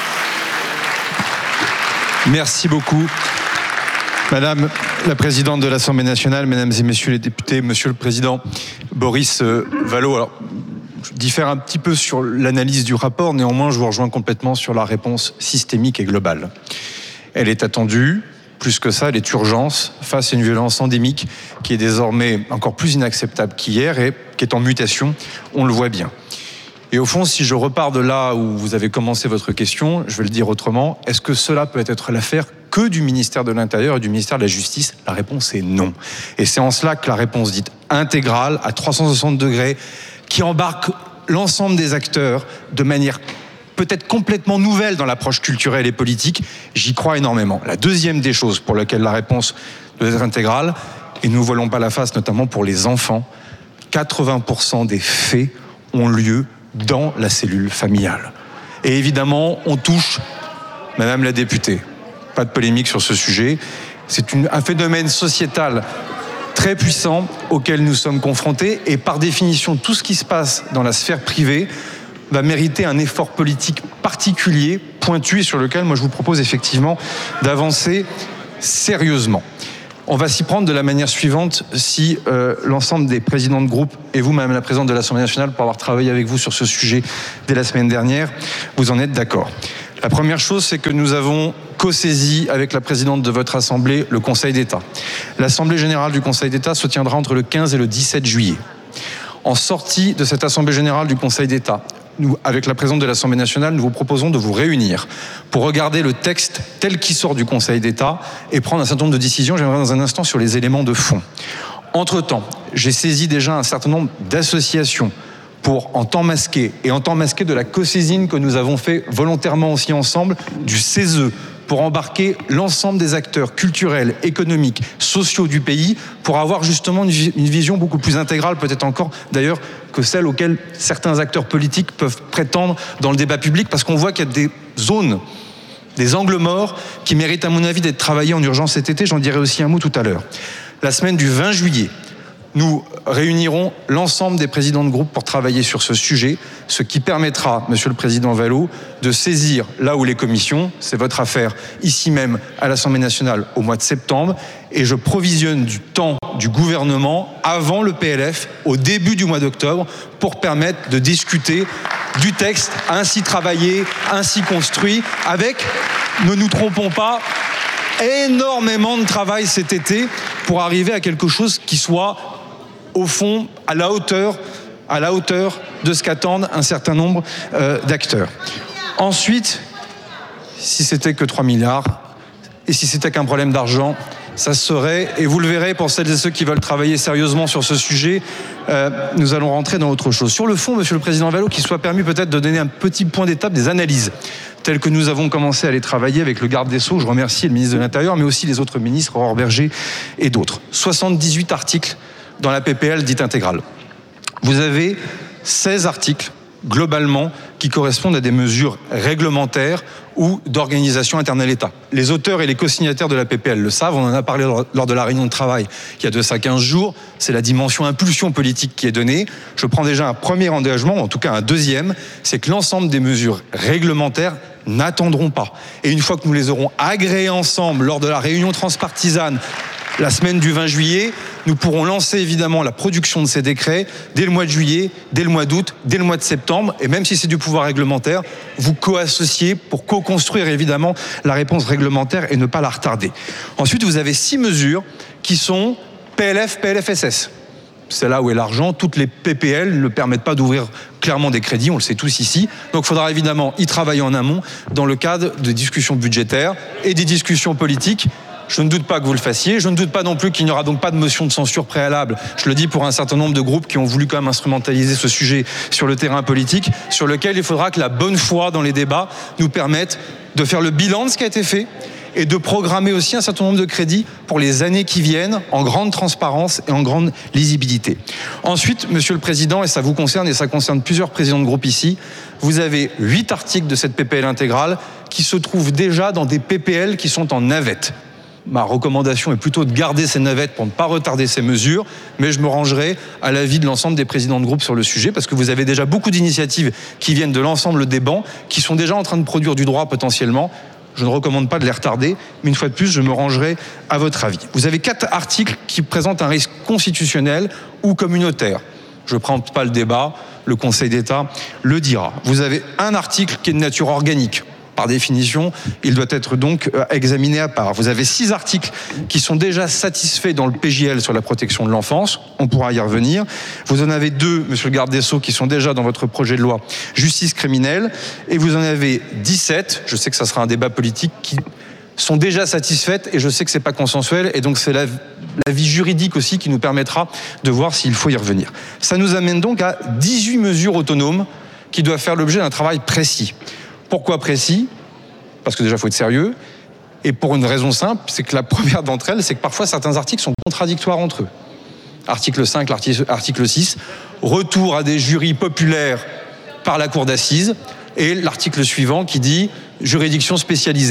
Speaker 10: Merci beaucoup. Madame la Présidente de l'Assemblée nationale, Mesdames et Messieurs les députés, Monsieur le Président Boris Vallaud. Alors, je diffère un petit peu sur l'analyse du rapport, néanmoins je vous rejoins complètement sur la réponse systémique et globale. Elle est attendue. Plus que ça, elle est urgence face à une violence endémique qui est désormais encore plus inacceptable qu'hier et qui est en mutation, on le voit bien. Et au fond, si je repars de là où vous avez commencé votre question, je vais le dire autrement, est-ce que cela peut être l'affaire que du ministère de l'Intérieur et du ministère de la Justice? La réponse est non. Et c'est en cela que la réponse dite intégrale, à trois cent soixante degrés, qui embarque l'ensemble des acteurs de manière peut-être complètement nouvelle dans l'approche culturelle et politique, j'y crois énormément. La deuxième des choses pour laquelle la réponse doit être intégrale, et nous ne voilons pas la face, notamment pour les enfants, quatre-vingts pour cent des faits ont lieu dans la cellule familiale. Et évidemment, on touche, Madame la députée, pas de polémique sur ce sujet, c'est une, un phénomène sociétal très puissants auxquels nous sommes confrontés. Et par définition, tout ce qui se passe dans la sphère privée va mériter un effort politique particulier, pointu, et sur lequel moi je vous propose effectivement d'avancer sérieusement. On va s'y prendre de la manière suivante si euh, l'ensemble des présidents de groupe et vous, Madame la Présidente de l'Assemblée nationale, pour avoir travaillé avec vous sur ce sujet dès la semaine dernière, vous en êtes d'accord. La première chose, c'est que nous avons co-saisi avec la présidente de votre Assemblée le Conseil d'État. L'Assemblée générale du Conseil d'État se tiendra entre le quinze et le dix-sept juillet. En sortie de cette Assemblée générale du Conseil d'État, nous, avec la présidente de l'Assemblée nationale, nous vous proposons de vous réunir pour regarder le texte tel qu'il sort du Conseil d'État et prendre un certain nombre de décisions. J'aimerais dans un instant sur les éléments de fond. Entre-temps, j'ai saisi déjà un certain nombre d'associations pour, en temps masqué, et en temps masqué de la co-saisine que nous avons fait volontairement aussi ensemble, du C E S E, pour embarquer l'ensemble des acteurs culturels, économiques, sociaux du pays, pour avoir justement une vision beaucoup plus intégrale, peut-être encore d'ailleurs, que celle auxquelles certains acteurs politiques peuvent prétendre dans le débat public, parce qu'on voit qu'il y a des zones, des angles morts qui méritent à mon avis d'être travaillés en urgence cet été. J'en dirai aussi un mot tout à l'heure. La semaine du vingt juillet, nous réunirons l'ensemble des présidents de groupe pour travailler sur ce sujet, ce qui permettra, Monsieur le Président Vallaud, de saisir là où les commissions, c'est votre affaire, ici même à l'Assemblée nationale au mois de septembre, et je provisionne du temps du gouvernement avant le P L F, au début du mois d'octobre, pour permettre de discuter du texte ainsi travaillé, ainsi construit, avec, ne nous trompons pas, énormément de travail cet été pour arriver à quelque chose qui soit au fond, à la hauteur, à la hauteur de ce qu'attendent un certain nombre euh, d'acteurs. Ensuite, si c'était que trois milliards, et si c'était qu'un problème d'argent, ça serait, et vous le verrez pour celles et ceux qui veulent travailler sérieusement sur ce sujet, euh, nous allons rentrer dans autre chose. Sur le fond, Monsieur le Président Vallaud, qu'il soit permis peut-être de donner un petit point d'étape des analyses, telles que nous avons commencé à les travailler avec le garde des Sceaux, je remercie le ministre de l'Intérieur, mais aussi les autres ministres, Aurore Bergé et d'autres. soixante-dix-huit articles dans la P P L dite intégrale. Vous avez seize articles, globalement, qui correspondent à des mesures réglementaires ou d'organisation interne à l'État. Les auteurs et les co-signataires de la P P L le savent, on en a parlé lors de la réunion de travail il y a de ça quinze jours, c'est la dimension impulsion politique qui est donnée. Je prends déjà un premier engagement, en tout cas un deuxième, c'est que l'ensemble des mesures réglementaires n'attendront pas. Et une fois que nous les aurons agréées ensemble lors de la réunion transpartisane la semaine du vingt juillet, nous pourrons lancer évidemment la production de ces décrets dès le mois de juillet, dès le mois d'août, dès le mois de septembre. Et même si c'est du pouvoir réglementaire, vous co-associez pour co-construire évidemment la réponse réglementaire et ne pas la retarder. Ensuite, vous avez six mesures qui sont P L F, P L F S S. C'est là où est l'argent. Toutes les P P L ne permettent pas d'ouvrir clairement des crédits, on le sait tous ici. Donc il faudra évidemment y travailler en amont dans le cadre de discussions budgétaires et des discussions politiques. Je ne doute pas que vous le fassiez. Je ne doute pas non plus qu'il n'y aura donc pas de motion de censure préalable. Je le dis pour un certain nombre de groupes qui ont voulu quand même instrumentaliser ce sujet sur le terrain politique, sur lequel il faudra que la bonne foi dans les débats nous permette de faire le bilan de ce qui a été fait et de programmer aussi un certain nombre de crédits pour les années qui viennent en grande transparence et en grande lisibilité. Ensuite, Monsieur le Président, et ça vous concerne et ça concerne plusieurs présidents de groupe ici, vous avez huit articles de cette P P L intégrale qui se trouvent déjà dans des P P L qui sont en navette. Ma recommandation est plutôt de garder ces navettes pour ne pas retarder ces mesures, mais je me rangerai à l'avis de l'ensemble des présidents de groupe sur le sujet, parce que vous avez déjà beaucoup d'initiatives qui viennent de l'ensemble des bancs, qui sont déjà en train de produire du droit potentiellement. Je ne recommande pas de les retarder, mais une fois de plus, je me rangerai à votre avis. Vous avez quatre articles qui présentent un risque constitutionnel ou communautaire. Je ne prends pas le débat, le Conseil d'État le dira. Vous avez un article qui est de nature organique. Par définition, il doit être donc examiné à part. Vous avez six articles qui sont déjà satisfaits dans le P J L sur la protection de l'enfance. On pourra y revenir. Vous en avez deux, Monsieur le garde des Sceaux, qui sont déjà dans votre projet de loi justice criminelle. Et vous en avez dix-sept, je sais que ça sera un débat politique, qui sont déjà satisfaites et je sais que c'est pas consensuel. Et donc c'est la, la vie juridique aussi qui nous permettra de voir s'il faut y revenir. Ça nous amène donc à dix-huit mesures autonomes qui doivent faire l'objet d'un travail précis. Pourquoi précis ? Parce que déjà, il faut être sérieux. Et pour une raison simple, c'est que la première d'entre elles, c'est que parfois certains articles sont contradictoires entre eux. Article cinq, article six, retour à des jurys populaires par la cour d'assises. Et l'article suivant qui dit juridiction spécialisée.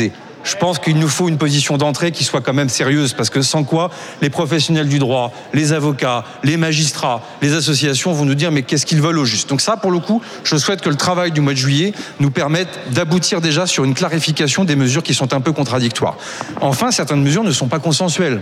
Speaker 10: Je pense qu'il nous faut une position d'entrée qui soit quand même sérieuse, parce que sans quoi les professionnels du droit, les avocats, les magistrats, les associations vont nous dire mais qu'est-ce qu'ils veulent au juste. Donc ça, pour le coup, je souhaite que le travail du mois de juillet nous permette d'aboutir déjà sur une clarification des mesures qui sont un peu contradictoires. Enfin, certaines mesures ne sont pas consensuelles.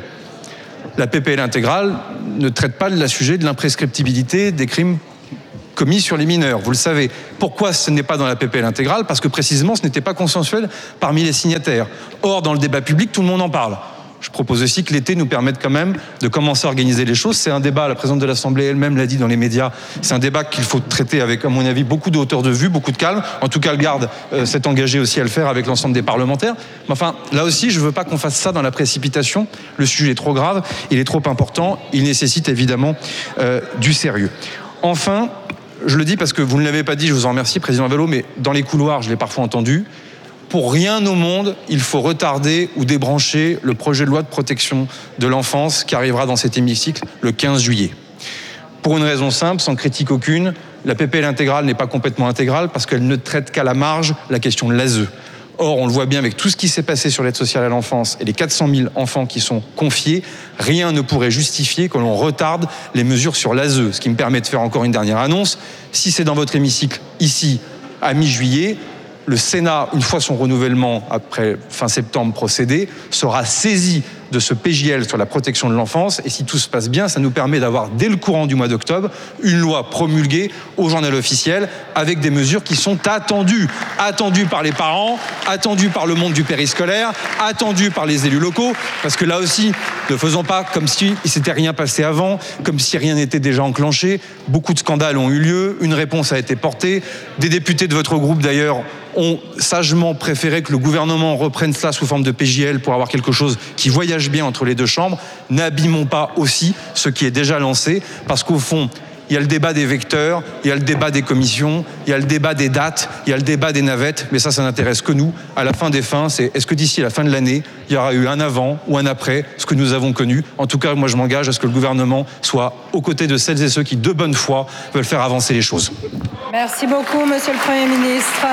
Speaker 10: La P P L intégrale ne traite pas le sujet de l'imprescriptibilité des crimes commis sur les mineurs, vous le savez. Pourquoi ce n'est pas dans la P P L intégrale ? Parce que précisément ce n'était pas consensuel parmi les signataires. Or, dans le débat public, tout le monde en parle. Je propose aussi que l'été nous permette quand même de commencer à organiser les choses. C'est un débat, la présidente de l'Assemblée elle-même l'a dit dans les médias, c'est un débat qu'il faut traiter avec, à mon avis, beaucoup de hauteur de vue, beaucoup de calme. En tout cas, le garde euh, s'est engagé aussi à le faire avec l'ensemble des parlementaires. Mais enfin, là aussi, je ne veux pas qu'on fasse ça dans la précipitation. Le sujet est trop grave, il est trop important, il nécessite évidemment euh, du sérieux. Enfin, je le dis parce que vous ne l'avez pas dit, je vous en remercie, Président Vallot, mais dans les couloirs, je l'ai parfois entendu, pour rien au monde, il faut retarder ou débrancher le projet de loi de protection de l'enfance qui arrivera dans cet hémicycle le quinze juillet. Pour une raison simple, sans critique aucune, la P P L intégrale n'est pas complètement intégrale parce qu'elle ne traite qu'à la marge la question de l'A S E. Or, on le voit bien avec tout ce qui s'est passé sur l'aide sociale à l'enfance et les quatre cent mille enfants qui sont confiés, rien ne pourrait justifier que l'on retarde les mesures sur l'A S E. Ce qui me permet de faire encore une dernière annonce. Si c'est dans votre hémicycle, ici, à mi-juillet, le Sénat, une fois son renouvellement après fin septembre procédé, sera saisi de ce P J L sur la protection de l'enfance. Et si tout se passe bien, ça nous permet d'avoir, dès le courant du mois d'octobre, une loi promulguée au journal officiel avec des mesures qui sont attendues. Attendues par les parents, attendues par le monde du périscolaire, attendues par les élus locaux. Parce que là aussi, ne faisons pas comme si il ne s'était rien passé avant, comme si rien n'était déjà enclenché. Beaucoup de scandales ont eu lieu, une réponse a été portée. Des députés de votre groupe, d'ailleurs, ont sagement préféré que le gouvernement reprenne cela sous forme de P J L pour avoir quelque chose qui voyage bien entre les deux chambres. N'abîmons pas aussi ce qui est déjà lancé, parce qu'au fond, il y a le débat des vecteurs, il y a le débat des commissions, il y a le débat des dates, il y a le débat des navettes, mais ça, ça n'intéresse que nous. À la fin des fins, c'est est-ce que d'ici la fin de l'année, il y aura eu un avant ou un après ce que nous avons connu. En tout cas, moi, je m'engage à ce que le gouvernement soit aux côtés de celles et ceux qui, de bonne foi, veulent faire avancer les choses.
Speaker 9: Merci beaucoup, Monsieur le Premier ministre.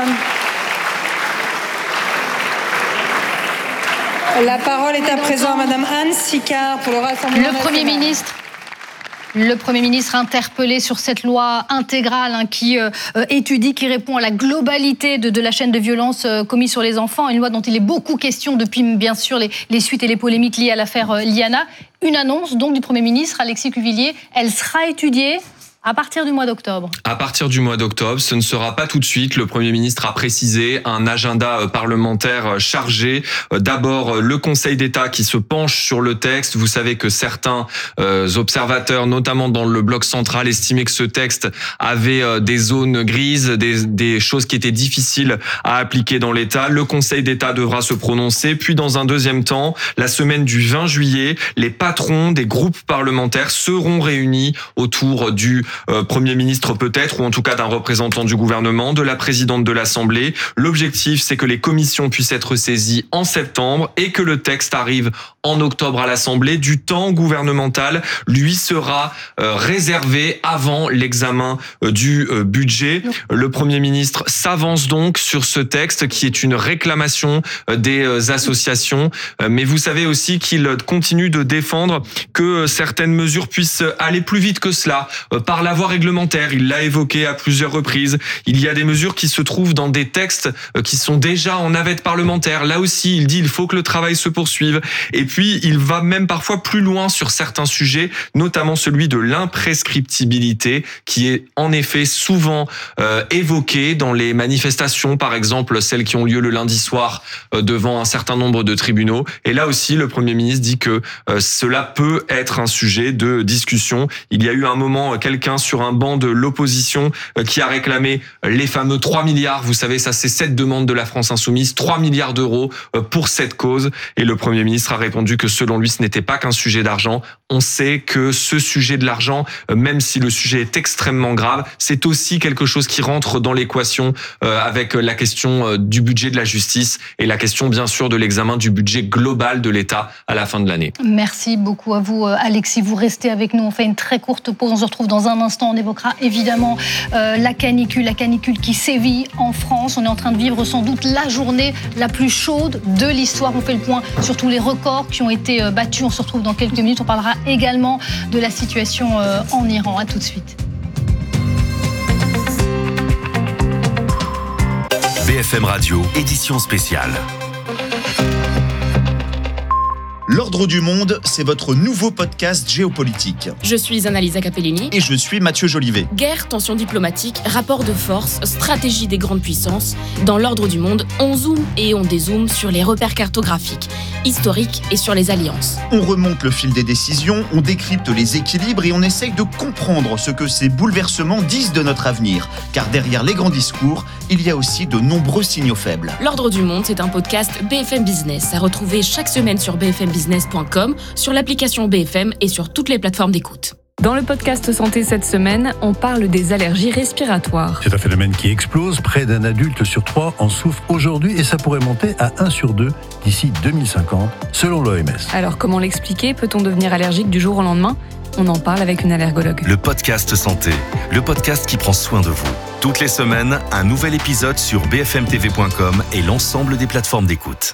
Speaker 9: La parole est à présent à Madame Anne Sicard pour le Rassemblement national.
Speaker 1: Le Premier ministre. Le Premier ministre interpellé sur cette loi intégrale hein, qui euh, étudie, qui répond à la globalité de, de la chaîne de violence euh, commise sur les enfants, une loi dont il est beaucoup question depuis bien sûr les, les suites et les polémiques liées à l'affaire euh, Liana. Une annonce donc du Premier ministre Alexis Cuvillier, elle sera étudiée à partir du mois d'octobre.
Speaker 12: À partir du mois d'octobre, ce ne sera pas tout de suite. Le Premier ministre a précisé un agenda parlementaire chargé. D'abord, le Conseil d'État qui se penche sur le texte. Vous savez que certains euh, observateurs, notamment dans le bloc central, estimaient que ce texte avait euh, des zones grises, des, des choses qui étaient difficiles à appliquer dans l'État. Le Conseil d'État devra se prononcer. Puis, dans un deuxième temps, la semaine du vingt juillet, les patrons des groupes parlementaires seront réunis autour du Euh, Premier ministre peut-être, ou en tout cas d'un représentant du gouvernement, de la présidente de l'Assemblée. L'objectif, c'est que les commissions puissent être saisies en septembre et que le texte arrive en octobre à l'Assemblée. Du temps gouvernemental lui sera euh, réservé avant l'examen euh, du euh, budget. Le Premier ministre s'avance donc sur ce texte qui est une réclamation euh, des euh, associations. Euh, mais vous savez aussi qu'il continue de défendre que euh, certaines mesures puissent aller plus vite que cela, euh, par la voie réglementaire. Il l'a évoqué à plusieurs reprises. Il y a des mesures qui se trouvent dans des textes qui sont déjà en navette parlementaire. Là aussi, il dit il faut que le travail se poursuive. Et puis, il va même parfois plus loin sur certains sujets, notamment celui de l'imprescriptibilité, qui est en effet souvent euh, évoqué dans les manifestations, par exemple celles qui ont lieu le lundi soir euh, devant un certain nombre de tribunaux. Et là aussi, le Premier ministre dit que euh, cela peut être un sujet de discussion. Il y a eu un moment, quelqu'un sur un banc de l'opposition qui a réclamé les fameux trois milliards. Vous savez, ça c'est cette demande de la France Insoumise, trois milliards d'euros pour cette cause. Et le Premier ministre a répondu que selon lui, ce n'était pas qu'un sujet d'argent. On sait que ce sujet de l'argent, même si le sujet est extrêmement grave, c'est aussi quelque chose qui rentre dans l'équation avec la question du budget de la justice et la question bien sûr de l'examen du budget global de l'État à la fin de l'année.
Speaker 1: Merci beaucoup à vous Alexis. Vous restez avec nous. On fait une très courte pause. On se retrouve dans un un instant, on évoquera évidemment euh, la canicule, la canicule qui sévit en France. On est en train de vivre sans doute la journée la plus chaude de l'histoire. On fait le point sur tous les records qui ont été battus. On se retrouve dans quelques minutes. On parlera également de la situation euh, en Iran. À tout de suite.
Speaker 11: B F M Radio, édition spéciale.
Speaker 13: L'Ordre du Monde, c'est votre nouveau podcast géopolitique.
Speaker 14: Je suis Annalisa Capellini.
Speaker 13: Et je suis Mathieu Jolivet.
Speaker 14: Guerre, tensions diplomatiques, rapports de force, stratégie des grandes puissances. Dans l'Ordre du Monde, on zoome et on dézoome sur les repères cartographiques, historiques et sur les alliances.
Speaker 13: On remonte le fil des décisions, on décrypte les équilibres et on essaye de comprendre ce que ces bouleversements disent de notre avenir. Car derrière les grands discours, il y a aussi de nombreux signaux faibles.
Speaker 14: L'Ordre du Monde, c'est un podcast B F M Business à retrouver chaque semaine sur b f m business point com, sur l'application B F M et sur toutes les plateformes d'écoute.
Speaker 24: Dans le podcast Santé cette semaine, on parle des allergies respiratoires.
Speaker 15: C'est un phénomène qui explose. Près d'un adulte sur trois en souffre aujourd'hui et ça pourrait monter à un sur deux d'ici deux mille cinquante, selon l'O M S.
Speaker 24: Alors comment l'expliquer ? Peut-on devenir allergique du jour au lendemain ? On en parle avec une allergologue.
Speaker 11: Le podcast Santé, le podcast qui prend soin de vous. Toutes les semaines, un nouvel épisode sur b f m t v point com et l'ensemble des plateformes d'écoute.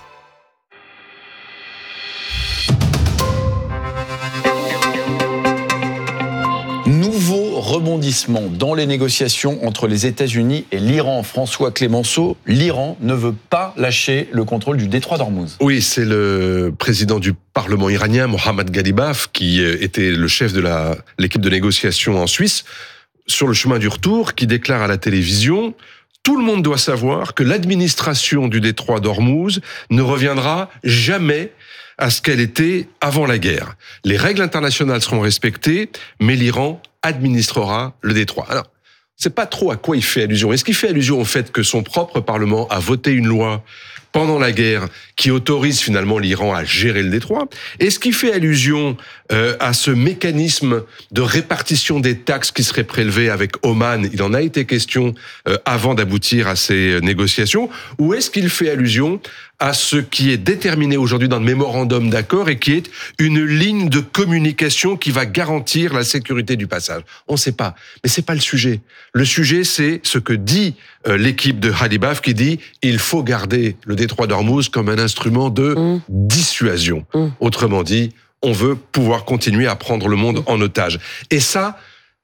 Speaker 16: Nouveau rebondissement dans les négociations entre les États-Unis et l'Iran. François Clémenceau, l'Iran ne veut pas lâcher le contrôle du détroit d'Ormuz.
Speaker 17: Oui, c'est le président du Parlement iranien, Mohammad Ghalibaf, qui était le chef de la, l'équipe de négociation en Suisse, sur le chemin du retour, qui déclare à la télévision: tout le monde doit savoir que l'administration du détroit d'Ormuz ne reviendra jamais à ce qu'elle était avant la guerre. Les règles internationales seront respectées, mais l'Iran administrera le détroit. Alors, c'est pas trop à quoi il fait allusion. Est-ce qu'il fait allusion au fait que son propre Parlement a voté une loi pendant la guerre qui autorise finalement l'Iran à gérer le détroit? Est-ce qu'il fait allusion euh, à ce mécanisme de répartition des taxes qui seraient prélevées avec Oman? Il en a été question euh, avant d'aboutir à ces négociations. Ou est-ce qu'il fait allusion à ce qui est déterminé aujourd'hui dans le mémorandum d'accord et qui est une ligne de communication qui va garantir la sécurité du passage? On ne sait pas, mais c'est pas le sujet. Le sujet, c'est ce que dit euh, l'équipe de Ghalibaf, qui dit il faut garder le détroit d'Ormuz comme un instrument de mmh. dissuasion. Mmh. Autrement dit, on veut pouvoir continuer à prendre le monde mmh. en otage. Et ça,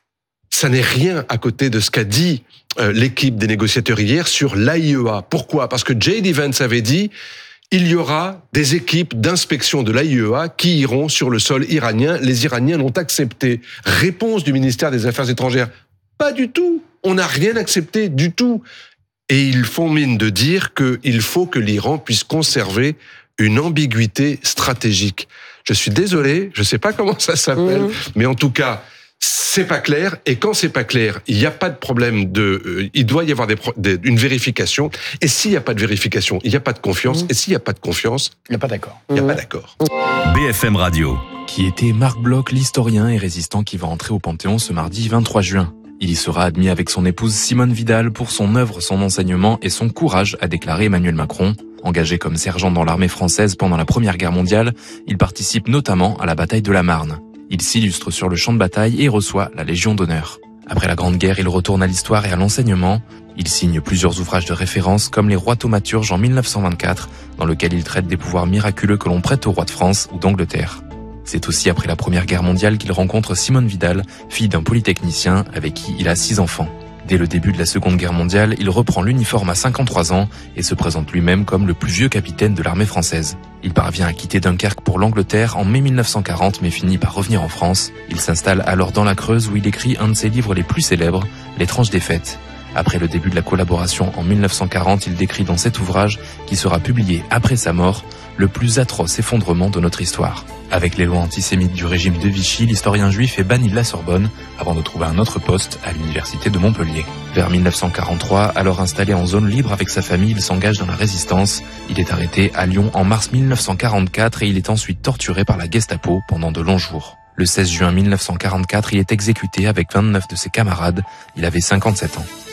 Speaker 17: ça n'est rien à côté de ce qu'a dit euh, l'équipe des négociateurs hier sur l'A I E A. Pourquoi ? Parce que J D Vance avait dit il y aura des équipes d'inspection de l'A I E A qui iront sur le sol iranien. Les Iraniens l'ont accepté. Réponse du ministère des Affaires étrangères: pas du tout. On n'a rien accepté du tout. Et ils font mine de dire qu'il faut que l'Iran puisse conserver une ambiguïté stratégique. Je suis désolé, je ne sais pas comment ça s'appelle, mmh. mais en tout cas, c'est pas clair. Et quand c'est pas clair, il n'y a pas de problème de... Euh, il doit y avoir des, des, une vérification. Et s'il n'y a pas de vérification, il n'y a pas de confiance. Mmh. Et s'il n'y a pas de confiance...
Speaker 16: Il n'y a pas d'accord.
Speaker 17: Il n'y
Speaker 16: mmh.
Speaker 17: a pas d'accord.
Speaker 11: B F M Radio.
Speaker 18: Qui était Marc Bloch, l'historien et résistant qui va entrer au Panthéon ce mardi vingt-trois juin. Il y sera admis avec son épouse Simone Vidal pour son œuvre, son enseignement et son courage, a déclaré Emmanuel Macron. Engagé comme sergent dans l'armée française pendant la Première Guerre mondiale, il participe notamment à la bataille de la Marne. Il s'illustre sur le champ de bataille et reçoit la Légion d'honneur. Après la Grande Guerre, il retourne à l'histoire et à l'enseignement. Il signe plusieurs ouvrages de référence comme Les Rois thaumaturges en mille neuf cent vingt-quatre, dans lequel il traite des pouvoirs miraculeux que l'on prête aux rois de France ou d'Angleterre. C'est aussi après la Première Guerre mondiale qu'il rencontre Simone Vidal, fille d'un polytechnicien avec qui il a six enfants. Dès le début de la Seconde Guerre mondiale, il reprend l'uniforme à cinquante-trois ans et se présente lui-même comme le plus vieux capitaine de l'armée française. Il parvient à quitter Dunkerque pour l'Angleterre en mai mille neuf cent quarante mais finit par revenir en France. Il s'installe alors dans la Creuse où il écrit un de ses livres les plus célèbres, L'étrange défaite. Après le début de la collaboration en mille neuf cent quarante, il décrit dans cet ouvrage, qui sera publié après sa mort, le plus atroce effondrement de notre histoire. Avec les lois antisémites du régime de Vichy, l'historien juif est banni de la Sorbonne avant de trouver un autre poste à l'université de Montpellier. Vers mille neuf cent quarante-trois, alors installé en zone libre avec sa famille, il s'engage dans la résistance. Il est arrêté à Lyon en mars mille neuf cent quarante-quatre et il est ensuite torturé par la Gestapo pendant de longs jours. Le seize juin mille neuf cent quarante-quatre, il est exécuté avec vingt-neuf de ses camarades. Il avait cinquante-sept ans.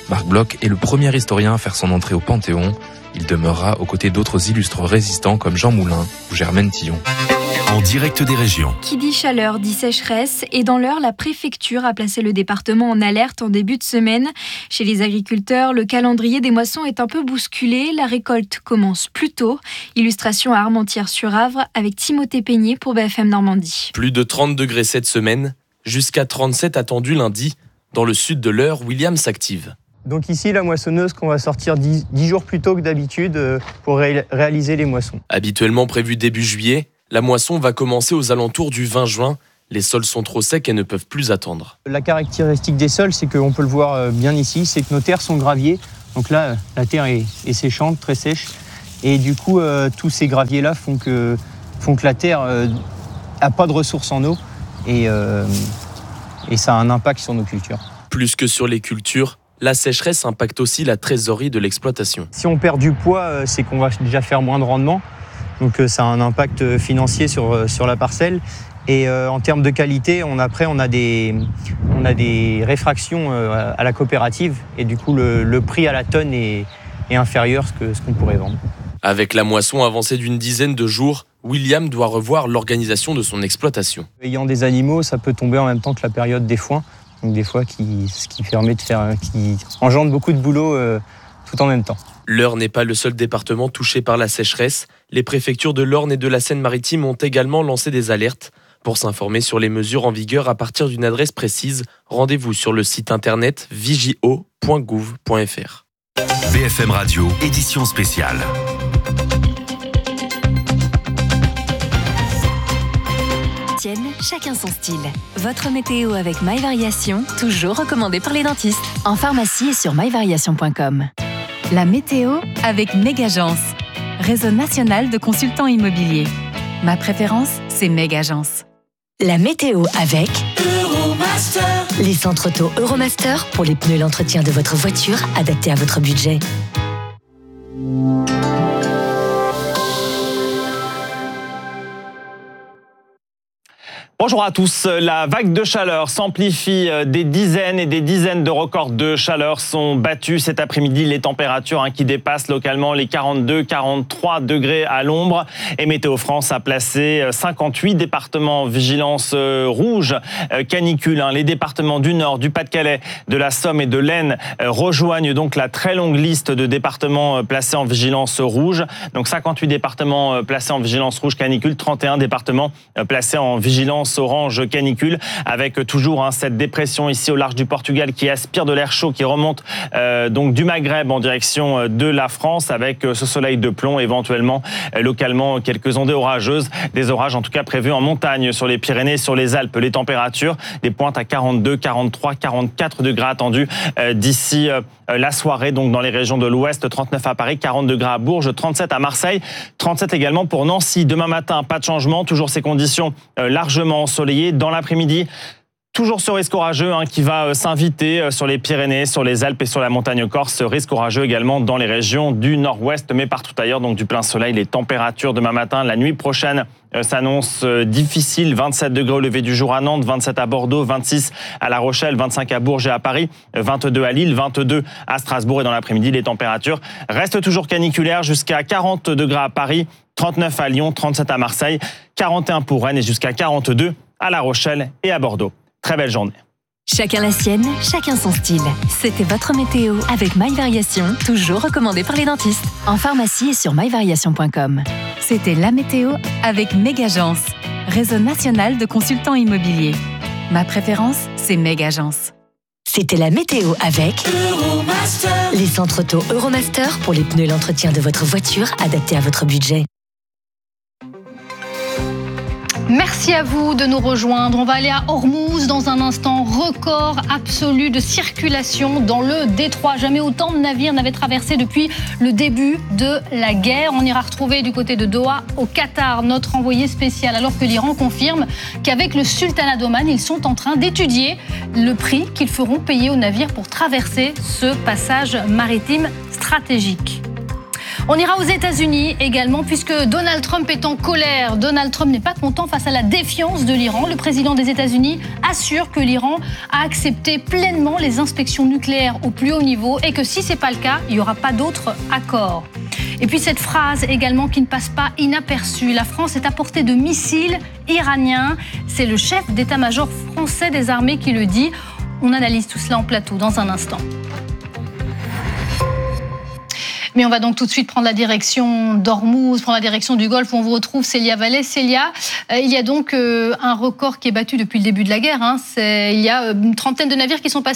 Speaker 18: Marc Bloch est le premier historien à faire son entrée au Panthéon. Il demeurera aux côtés d'autres illustres résistants comme Jean Moulin ou Germaine Tillon.
Speaker 11: En direct des régions.
Speaker 19: Qui dit chaleur dit sécheresse et dans l'heure, la préfecture a placé le département en alerte en début de semaine. Chez les agriculteurs, le calendrier des moissons est un peu bousculé. La récolte commence plus tôt. Illustration à Armentières-sur-Avre avec Timothée Peigné pour B F M Normandie.
Speaker 20: Plus de trente degrés cette semaine, jusqu'à trente-sept attendus lundi. Dans le sud de l'Eure, William s'active.
Speaker 21: Donc ici, la moissonneuse qu'on va sortir dix jours plus tôt que d'habitude pour ré- réaliser les moissons.
Speaker 20: Habituellement prévu début juillet, la moisson va commencer aux alentours du vingt juin. Les sols sont trop secs et ne peuvent plus attendre.
Speaker 21: La caractéristique des sols, c'est qu'on peut le voir bien ici, c'est que nos terres sont graviers. Donc là, la terre est, est séchante, très sèche. Et du coup, euh, tous ces graviers-là font que, font que la terre n'a euh, pas de ressources en eau. Et, euh, et ça a un impact sur nos cultures.
Speaker 20: Plus que sur les cultures, la sécheresse impacte aussi la trésorerie de l'exploitation.
Speaker 21: Si on perd du poids, c'est qu'on va déjà faire moins de rendement. Donc ça a un impact financier sur, sur la parcelle. Et euh, en termes de qualité, on, après, on a, des, on a des réfractions euh, à la coopérative. Et du coup, le, le prix à la tonne est, est inférieur à ce, que, ce qu'on pourrait vendre.
Speaker 20: Avec la moisson avancée d'une dizaine de jours, William doit revoir l'organisation de son exploitation.
Speaker 21: Ayant des animaux, ça peut tomber en même temps que la période des foins. Donc des fois, qui, ce qui permet de faire, qui engendre beaucoup de boulot euh, tout en même temps.
Speaker 20: L'Eure n'est pas le seul département touché par la sécheresse. Les préfectures de l'Orne et de la Seine-Maritime ont également lancé des alertes. Pour s'informer sur les mesures en vigueur à partir d'une adresse précise, rendez-vous sur le site internet vigio point gouv point f r.
Speaker 11: B F M Radio, édition spéciale.
Speaker 22: Chacun son style. Votre météo avec My Variation, toujours recommandé par les dentistes. En pharmacie et sur my variation point com. La météo avec Megagence, réseau national de consultants immobiliers. Ma préférence, c'est Megagence.
Speaker 23: La météo avec Euromaster. Les centres auto Euromaster pour les pneus et l'entretien de votre voiture adaptés à votre budget.
Speaker 25: Bonjour à tous. La vague de chaleur s'amplifie. Des dizaines et des dizaines de records de chaleur sont battus cet après-midi. Les températures hein, qui dépassent localement les quarante-deux à quarante-trois degrés à l'ombre. Et Météo France a placé cinquante-huit départements en vigilance rouge canicule. Hein. Les départements du Nord, du Pas-de-Calais, de la Somme et de l'Aisne rejoignent donc la très longue liste de départements placés en vigilance rouge. Donc cinquante-huit départements placés en vigilance rouge canicule, trente et un départements placés en vigilance orange canicule, avec toujours hein, cette dépression ici au large du Portugal qui aspire de l'air chaud, qui remonte euh, donc du Maghreb en direction de la France, avec euh, ce soleil de plomb, éventuellement euh, localement quelques ondées orageuses, des orages en tout cas prévus en montagne sur les Pyrénées, sur les Alpes. Les températures, des pointes à quarante-deux, quarante-trois, quarante-quatre degrés attendus euh, d'ici euh, la soirée, donc dans les régions de l'Ouest, trente-neuf à Paris, quarante degrés à Bourges, trente-sept à Marseille, trente-sept également pour Nancy. Demain matin, pas de changement, toujours ces conditions euh, largement ensoleillé. Dans l'après-midi, toujours ce risque orageux hein, qui va euh, s'inviter euh, sur les Pyrénées, sur les Alpes et sur la montagne corse. Ce risque orageux également dans les régions du nord-ouest, mais partout ailleurs, donc du plein soleil. Les températures demain matin, la nuit prochaine euh, s'annoncent euh, difficiles. vingt-sept degrés au lever du jour à Nantes, vingt-sept à Bordeaux, vingt-six à La Rochelle, vingt-cinq à Bourges et à Paris, vingt-deux à Lille, vingt-deux à Strasbourg. Et dans l'après-midi, les températures restent toujours caniculaires jusqu'à quarante degrés à Paris, trente-neuf à Lyon, trente-sept à Marseille, quarante et un pour Rennes et jusqu'à quarante-deux à La Rochelle et à Bordeaux. Très belle journée.
Speaker 23: Chacun la sienne, chacun son style. C'était votre météo avec My Variation, toujours recommandé par les dentistes. En pharmacie et sur my variation point com.
Speaker 22: C'était la météo avec Megagence, réseau national de consultants immobiliers. Ma préférence, c'est Megagence.
Speaker 23: C'était la météo avec Euromaster. Les centres auto Euromaster pour les pneus et l'entretien de votre voiture adaptés à votre budget.
Speaker 1: Merci à vous de nous rejoindre. On va aller à Ormuz dans un instant. Record absolu de circulation dans le détroit. Jamais autant de navires n'avaient traversé depuis le début de la guerre. On ira retrouver du côté de Doha, au Qatar, notre envoyé spécial, alors que l'Iran confirme qu'avec le sultanat d'Oman, ils sont en train d'étudier le prix qu'ils feront payer aux navires pour traverser ce passage maritime stratégique. On ira aux États-Unis également, puisque Donald Trump est en colère. Donald Trump n'est pas content face à la défiance de l'Iran. Le président des États-Unis assure que l'Iran a accepté pleinement les inspections nucléaires au plus haut niveau et que si ce n'est pas le cas, il n'y aura pas d'autre accord. Et puis cette phrase également qui ne passe pas inaperçue. La France est à portée de missiles iraniens. C'est le chef d'état-major français des armées qui le dit. On analyse tout cela en plateau dans un instant. Mais on va donc tout de suite prendre la direction d'Ormuz, prendre la direction du Golfe où on vous retrouve Célia Vallée. Célia, euh, il y a donc euh, un record qui est battu depuis le début de la guerre. Hein. C'est, il y a une trentaine de navires qui sont passés ?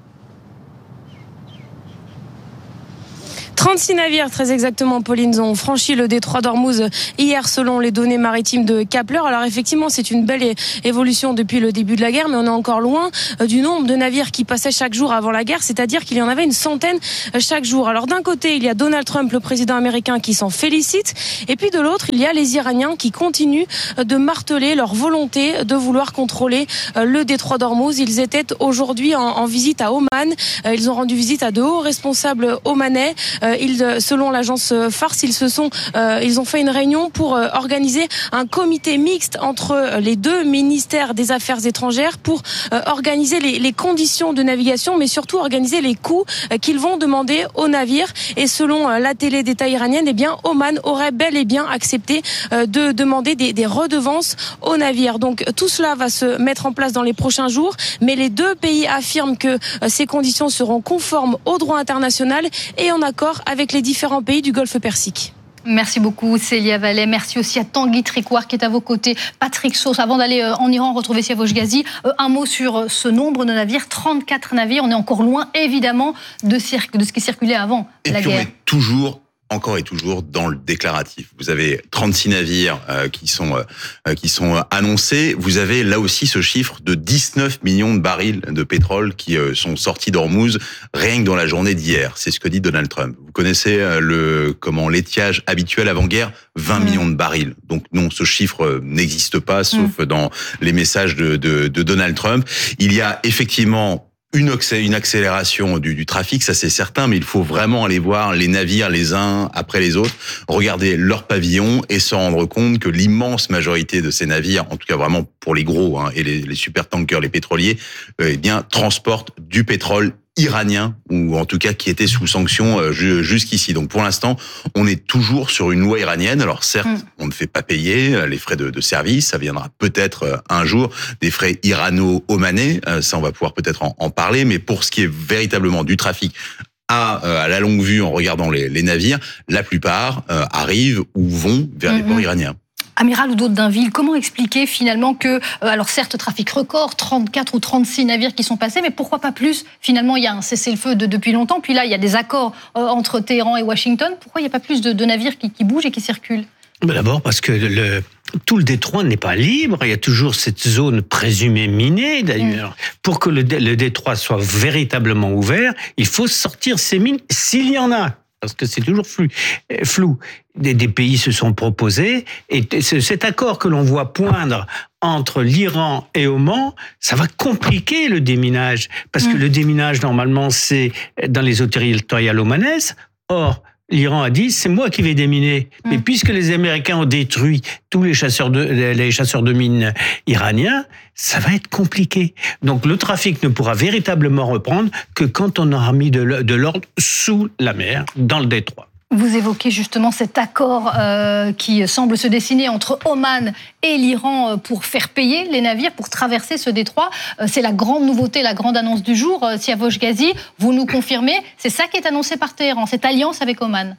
Speaker 24: trente-six navires, très exactement, Pauline, ont franchi le détroit d'Ormuz hier, selon les données maritimes de Kepler. Alors effectivement, c'est une belle é- évolution depuis le début de la guerre, mais on est encore loin euh, du nombre de navires qui passaient chaque jour avant la guerre, c'est-à-dire qu'il y en avait une centaine euh, chaque jour. Alors d'un côté, il y a Donald Trump, le président américain, qui s'en félicite, et puis de l'autre, il y a les Iraniens qui continuent euh, de marteler leur volonté de vouloir contrôler euh, le détroit d'Ormuz. Ils étaient aujourd'hui en, en visite à Oman. Euh, ils ont rendu visite à de hauts responsables omanais. Euh, Ils, selon l'agence Fars, ils se sont, euh, ils ont fait une réunion pour euh, organiser un comité mixte entre les deux ministères des Affaires étrangères pour euh, organiser les, les conditions de navigation, mais surtout organiser les coûts euh, qu'ils vont demander aux navires. Et selon euh, la télé d'État iranienne, eh bien, Oman aurait bel et bien accepté euh, de demander des, des redevances aux navires. Donc tout cela va se mettre en place dans les prochains jours, mais les deux pays affirment que euh, ces conditions seront conformes au droit international et en accord avec les différents pays du Golfe Persique.
Speaker 1: Merci beaucoup Célia Vallée, merci aussi à Tanguy Tricouart qui est à vos côtés, Patrick Sauce. Avant d'aller en Iran retrouver Siavosh Ghazi, un mot sur ce nombre de navires, trente-quatre navires, on est encore loin évidemment de, cir- de ce qui circulait avant
Speaker 2: et
Speaker 1: la
Speaker 2: puis
Speaker 1: guerre.
Speaker 2: On est toujours encore et toujours dans le déclaratif. Vous avez trente-six navires euh, qui sont euh, qui sont annoncés. Vous avez là aussi ce chiffre de dix-neuf millions de barils de pétrole qui euh, sont sortis d'Ormuz rien que dans la journée d'hier. C'est ce que dit Donald Trump. Vous connaissez euh, le comment l'étiage habituel avant-guerre, vingt mmh. millions de barils. Donc non, ce chiffre euh, n'existe pas, sauf mmh. dans les messages de, de, de Donald Trump. Il y a effectivement Une, une accélération du, du trafic, ça c'est certain, mais il faut vraiment aller voir les navires les uns après les autres, regarder leurs pavillons et se rendre compte que l'immense majorité de ces navires, en tout cas vraiment pour les gros hein, et les, les supertankers, les pétroliers, euh, eh bien transportent du pétrole iranien, ou en tout cas qui était sous sanction euh, jusqu'ici. Donc pour l'instant, on est toujours sur une loi iranienne. Alors certes, mmh. on ne fait pas payer les frais de, de service, ça viendra peut-être euh, un jour, des frais irano-omanais, euh, ça on va pouvoir peut-être en, en parler, mais pour ce qui est véritablement du trafic à, euh, à la longue vue, en regardant les, les navires, la plupart euh, arrivent ou vont vers mmh. les ports iraniens.
Speaker 1: Amiral Oudot d'Inville, comment expliquer finalement que, euh, alors certes, trafic record, trente-quatre ou trente-six navires qui sont passés, mais pourquoi pas plus ? Finalement, il y a un cessez-le-feu de, depuis longtemps, puis là, il y a des accords euh, entre Téhéran et Washington. Pourquoi il n'y a pas plus de, de navires qui, qui bougent et qui circulent ?
Speaker 3: D'abord parce que le, tout le détroit n'est pas libre, il y a toujours cette zone présumée minée d'ailleurs. Mmh. Pour que le, le détroit soit véritablement ouvert, il faut sortir ces mines s'il y en a. Parce que c'est toujours flou. flou. Des, des pays se sont proposés, et cet accord que l'on voit poindre entre l'Iran et Oman, ça va compliquer le déminage. Parce mmh. que le déminage, normalement, c'est dans les eaux territoriales omanaises. Or, l'Iran a dit, c'est moi qui vais déminer. Mmh. Mais puisque les Américains ont détruit tous les chasseurs de, les chasseurs de mines iraniens, ça va être compliqué. Donc le trafic ne pourra véritablement reprendre que quand on aura mis de, de l'ordre sous la mer, dans le détroit.
Speaker 1: Vous évoquez justement cet accord euh, qui semble se dessiner entre Oman et l'Iran pour faire payer les navires, pour traverser ce détroit. Euh, c'est la grande nouveauté, la grande annonce du jour. Euh, Siavosh Ghazi, vous nous confirmez, c'est ça qui est annoncé par Téhéran, cette alliance avec Oman.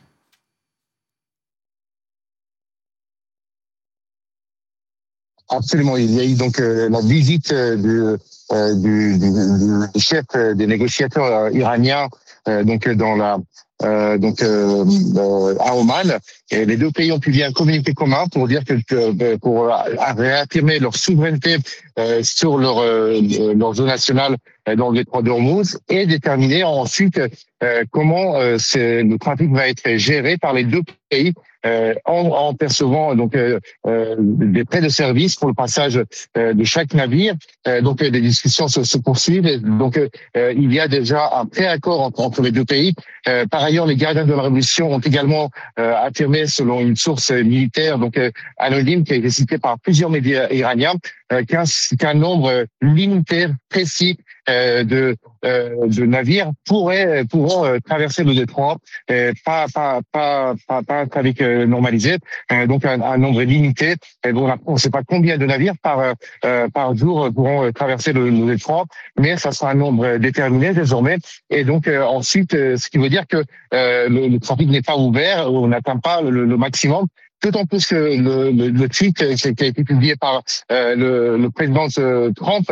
Speaker 4: Absolument. Il y a eu donc euh, la visite euh, du, euh, du, du, du chef des négociateurs iraniens euh, donc dans la Euh, donc euh, euh, à Oman, et les deux pays ont publié un communiqué commun pour dire que euh, pour réaffirmer leur souveraineté euh, sur leur euh, leur zone nationale dans le détroit d'Ormuz et déterminer ensuite euh, comment euh, le trafic va être géré par les deux pays euh, en, en percevant donc euh, euh, des prêts de service pour le passage euh, de chaque navire. Euh, donc euh, des discussions se, se poursuivent. Et donc euh, il y a déjà un préaccord entre, entre les deux pays. Euh, par ailleurs, les gardiens de la Révolution ont également euh, affirmé, selon une source militaire donc euh, anonyme qui a été citée par plusieurs médias iraniens, euh, qu'un, qu'un nombre limité, précis euh, de euh, de navires pourraient pourront euh, traverser le détroit, euh, pas pas pas pas pas avec euh, normalisé, euh, donc un, un nombre limité. Et donc on ne sait pas combien de navires par euh, par jour pourront traverser le, le détroit, mais ça sera un nombre déterminé désormais. Et donc euh, ensuite, euh, ce qui veut dire que euh, le, le trafic n'est pas ouvert, on n'atteint pas le, le maximum. D'autant plus que le, le, le tweet qui a été publié par euh, le, le président Trump.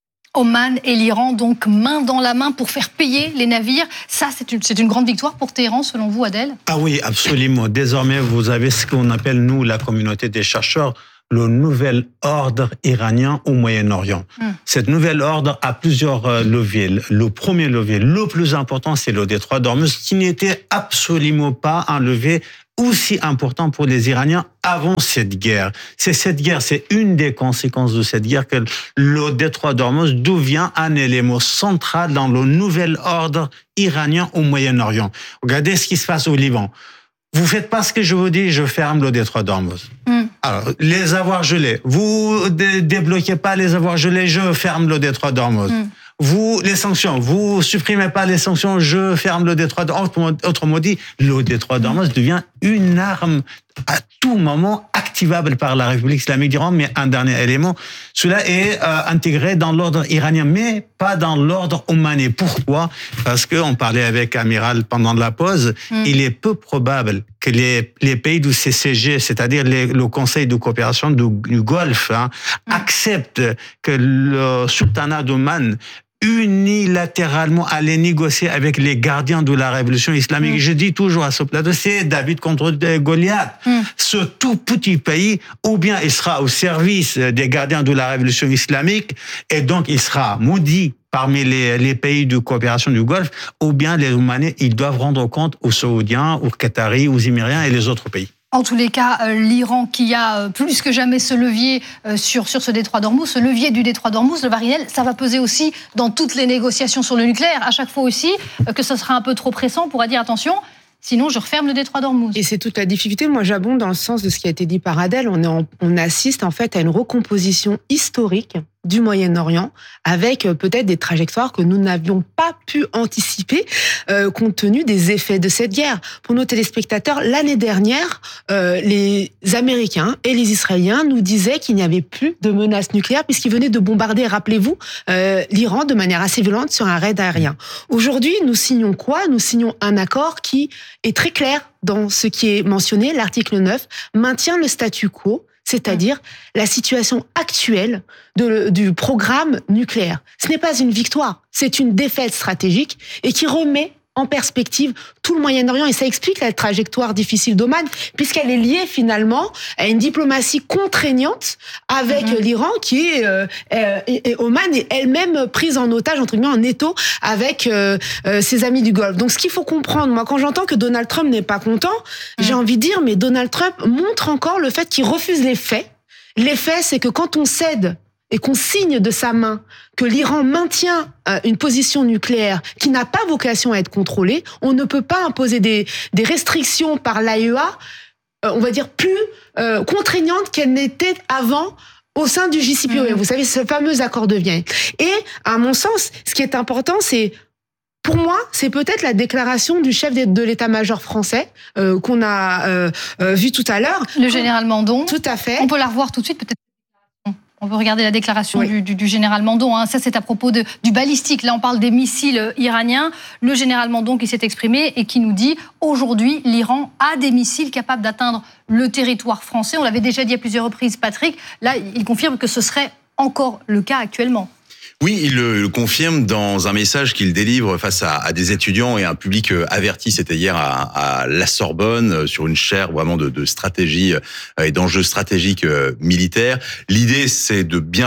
Speaker 1: Oman et l'Iran, donc main dans la main pour faire payer les navires. Ça, c'est une, c'est une grande victoire pour Téhéran, selon vous, Adel ?
Speaker 3: Ah oui, absolument. Désormais, vous avez ce qu'on appelle, nous, la communauté des chercheurs, le nouvel ordre iranien au Moyen-Orient. Hum. Cette nouvelle ordre a plusieurs euh, leviers. Le premier levier, le plus important, c'est le détroit d'Ormuz, qui n'était absolument pas un levier aussi important pour les Iraniens avant cette guerre. C'est cette guerre, c'est une des conséquences de cette guerre que le détroit d'Ormuz devient un élément central dans le nouvel ordre iranien au Moyen-Orient. Regardez ce qui se passe au Liban. Vous faites pas ce que je vous dis, je ferme le détroit d'Ormuz. Mm. Alors, les avoirs gelés. Vous dé- débloquez pas les avoirs gelés, je ferme le détroit d'Ormuz. Mm. Vous, les sanctions, vous supprimez pas les sanctions, je ferme le détroit d'Ormuz. Autrement dit, le détroit d'Ormuz devient une arme à tout moment activable par la République islamique d'Iran. Mais un dernier élément, cela est euh, intégré dans l'ordre iranien, mais pas dans l'ordre omanais. Pourquoi ? Parce que on parlait avec Amiral pendant la pause, mm. il est peu probable que les, les pays du C C G, c'est-à-dire les, le Conseil de coopération du, du Golfe, hein, mm. acceptent que le sultanat d'Oman unilatéralement aller négocier avec les gardiens de la révolution islamique. Mm. Je dis toujours à ce plateau, c'est David contre Goliath. Mm. Ce tout petit pays, ou bien il sera au service des gardiens de la révolution islamique, et donc il sera maudit parmi les, les pays de coopération du Golfe, ou bien les Omanais, ils doivent rendre compte aux Saoudiens, aux Qataris, aux Émiriens et les autres pays.
Speaker 1: En tous les cas, euh, l'Iran qui a euh, plus que jamais ce levier euh, sur, sur ce détroit d'Ormuz, ce levier du détroit d'Ormuz, le Varinel, ça va peser aussi dans toutes les négociations sur le nucléaire. À chaque fois aussi euh, que ça sera un peu trop pressant, on pourra dire attention, sinon je referme le détroit d'Ormuz.
Speaker 5: Et c'est toute la difficulté. Moi, j'abonde dans le sens de ce qui a été dit par Adel. On, est en, on assiste en fait à une recomposition historique du Moyen-Orient, avec peut-être des trajectoires que nous n'avions pas pu anticiper euh, compte tenu des effets de cette guerre. Pour nos téléspectateurs, l'année dernière, euh, les Américains et les Israéliens nous disaient qu'il n'y avait plus de menace nucléaire puisqu'ils venaient de bombarder, rappelez-vous, euh, l'Iran de manière assez violente sur un raid aérien. Aujourd'hui, nous signons quoi ? Nous signons un accord qui est très clair dans ce qui est mentionné. L'article neuf maintient le statu quo, c'est-à-dire la situation actuelle de, du programme nucléaire. Ce n'est pas une victoire, c'est une défaite stratégique et qui remet en perspective tout le Moyen-Orient. Et ça explique la trajectoire difficile d'Oman, puisqu'elle est liée finalement à une diplomatie contraignante avec mmh. l'Iran, qui est... Euh, et, et Oman est elle-même prise en otage, entre guillemets, en étau avec euh, euh, ses amis du Golfe. Donc ce qu'il faut comprendre, moi, quand j'entends que Donald Trump n'est pas content, mmh. j'ai envie de dire, mais Donald Trump montre encore le fait qu'il refuse les faits. Les faits, c'est que quand on cède et qu'on signe de sa main que l'Iran maintient euh, une position nucléaire qui n'a pas vocation à être contrôlée, on ne peut pas imposer des, des restrictions par l'A E A, euh, on va dire, plus euh, contraignantes qu'elles n'étaient avant au sein du J C P O A. Mmh. Vous savez, ce fameux accord de Vienne. Et, à mon sens, ce qui est important, c'est... Pour moi, c'est peut-être la déclaration du chef de l'état-major français euh, qu'on a euh, euh, vu tout à l'heure.
Speaker 1: Le général Mandon.
Speaker 5: Tout à fait.
Speaker 1: On peut la revoir tout de suite, peut-être. On peut regarder la déclaration oui. du, du, du général Mandon. Hein. Ça, c'est à propos de, du balistique. Là, on parle des missiles iraniens. Le général Mandon qui s'est exprimé et qui nous dit « Aujourd'hui, l'Iran a des missiles capables d'atteindre le territoire français. » On l'avait déjà dit à plusieurs reprises, Patrick. Là, il confirme que ce serait encore le cas actuellement.
Speaker 2: Oui, il le, le confirme dans un message qu'il délivre face à, à des étudiants et un public averti. C'était hier à, à la Sorbonne, sur une chaire vraiment de, de stratégie et d'enjeux stratégiques militaires. L'idée, c'est de bien faire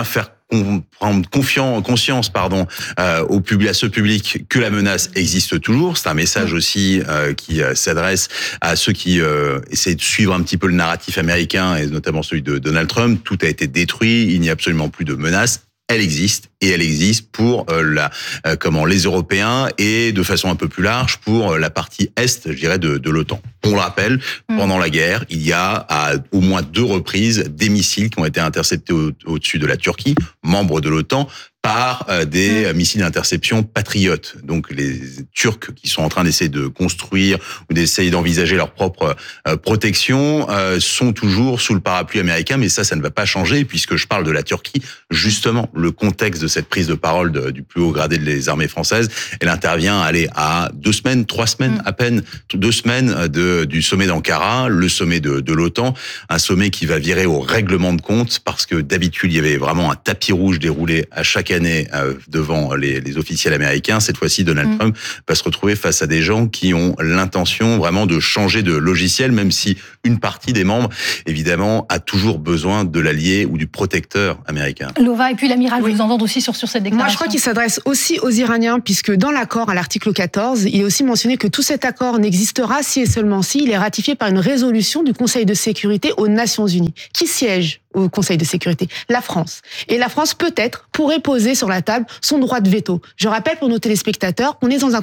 Speaker 2: prendre confiance, conscience, pardon, euh, au public, à ce public que la menace existe toujours. C'est un message aussi euh, qui euh, s'adresse à ceux qui euh, essaient de suivre un petit peu le narratif américain et notamment celui de Donald Trump. Tout a été détruit, il n'y a absolument plus de menace. Elle existe et elle existe pour euh, la euh, comment les Européens et de façon un peu plus large pour euh, la partie est, je dirais, de, de l'OTAN. On le rappelle, mmh. pendant la guerre, il y a à au moins deux reprises des missiles qui ont été interceptés au, au-dessus de la Turquie, membre de l'OTAN, par euh, des mmh. missiles d'interception patriotes. Donc les Turcs qui sont en train d'essayer de construire ou d'essayer d'envisager leur propre euh, protection euh, sont toujours sous le parapluie américain, mais ça, ça ne va pas changer puisque je parle de la Turquie. Justement, le contexte de cette prise de parole de, du plus haut gradé des armées françaises, elle intervient, allez, à deux semaines, trois semaines mmh. à peine, deux semaines de, du sommet d'Ankara, le sommet de, de l'OTAN, un sommet qui va virer au règlement de compte parce que d'habitude, il y avait vraiment un tapis rouge déroulé à chaque année euh, devant les, les officiels américains. Cette fois-ci, Donald mmh. Trump va se retrouver face à des gens qui ont l'intention vraiment de changer de logiciel, même si une partie des membres, évidemment, a toujours besoin de l'allié ou du protecteur américain.
Speaker 1: Lova, et puis l'amiral, oui. vous entendre aussi sur, sur cette déclaration.
Speaker 5: Moi, je crois qu'il s'adresse aussi aux Iraniens, puisque dans l'accord, à l'article quatorze, il est aussi mentionné que tout cet accord n'existera si et seulement si il est ratifié par une résolution du Conseil de sécurité aux Nations Unies. Qui siège au Conseil de sécurité? La France. Et la France, peut-être, pourrait poser sur la table son droit de veto. Je rappelle pour nos téléspectateurs qu'on est dans un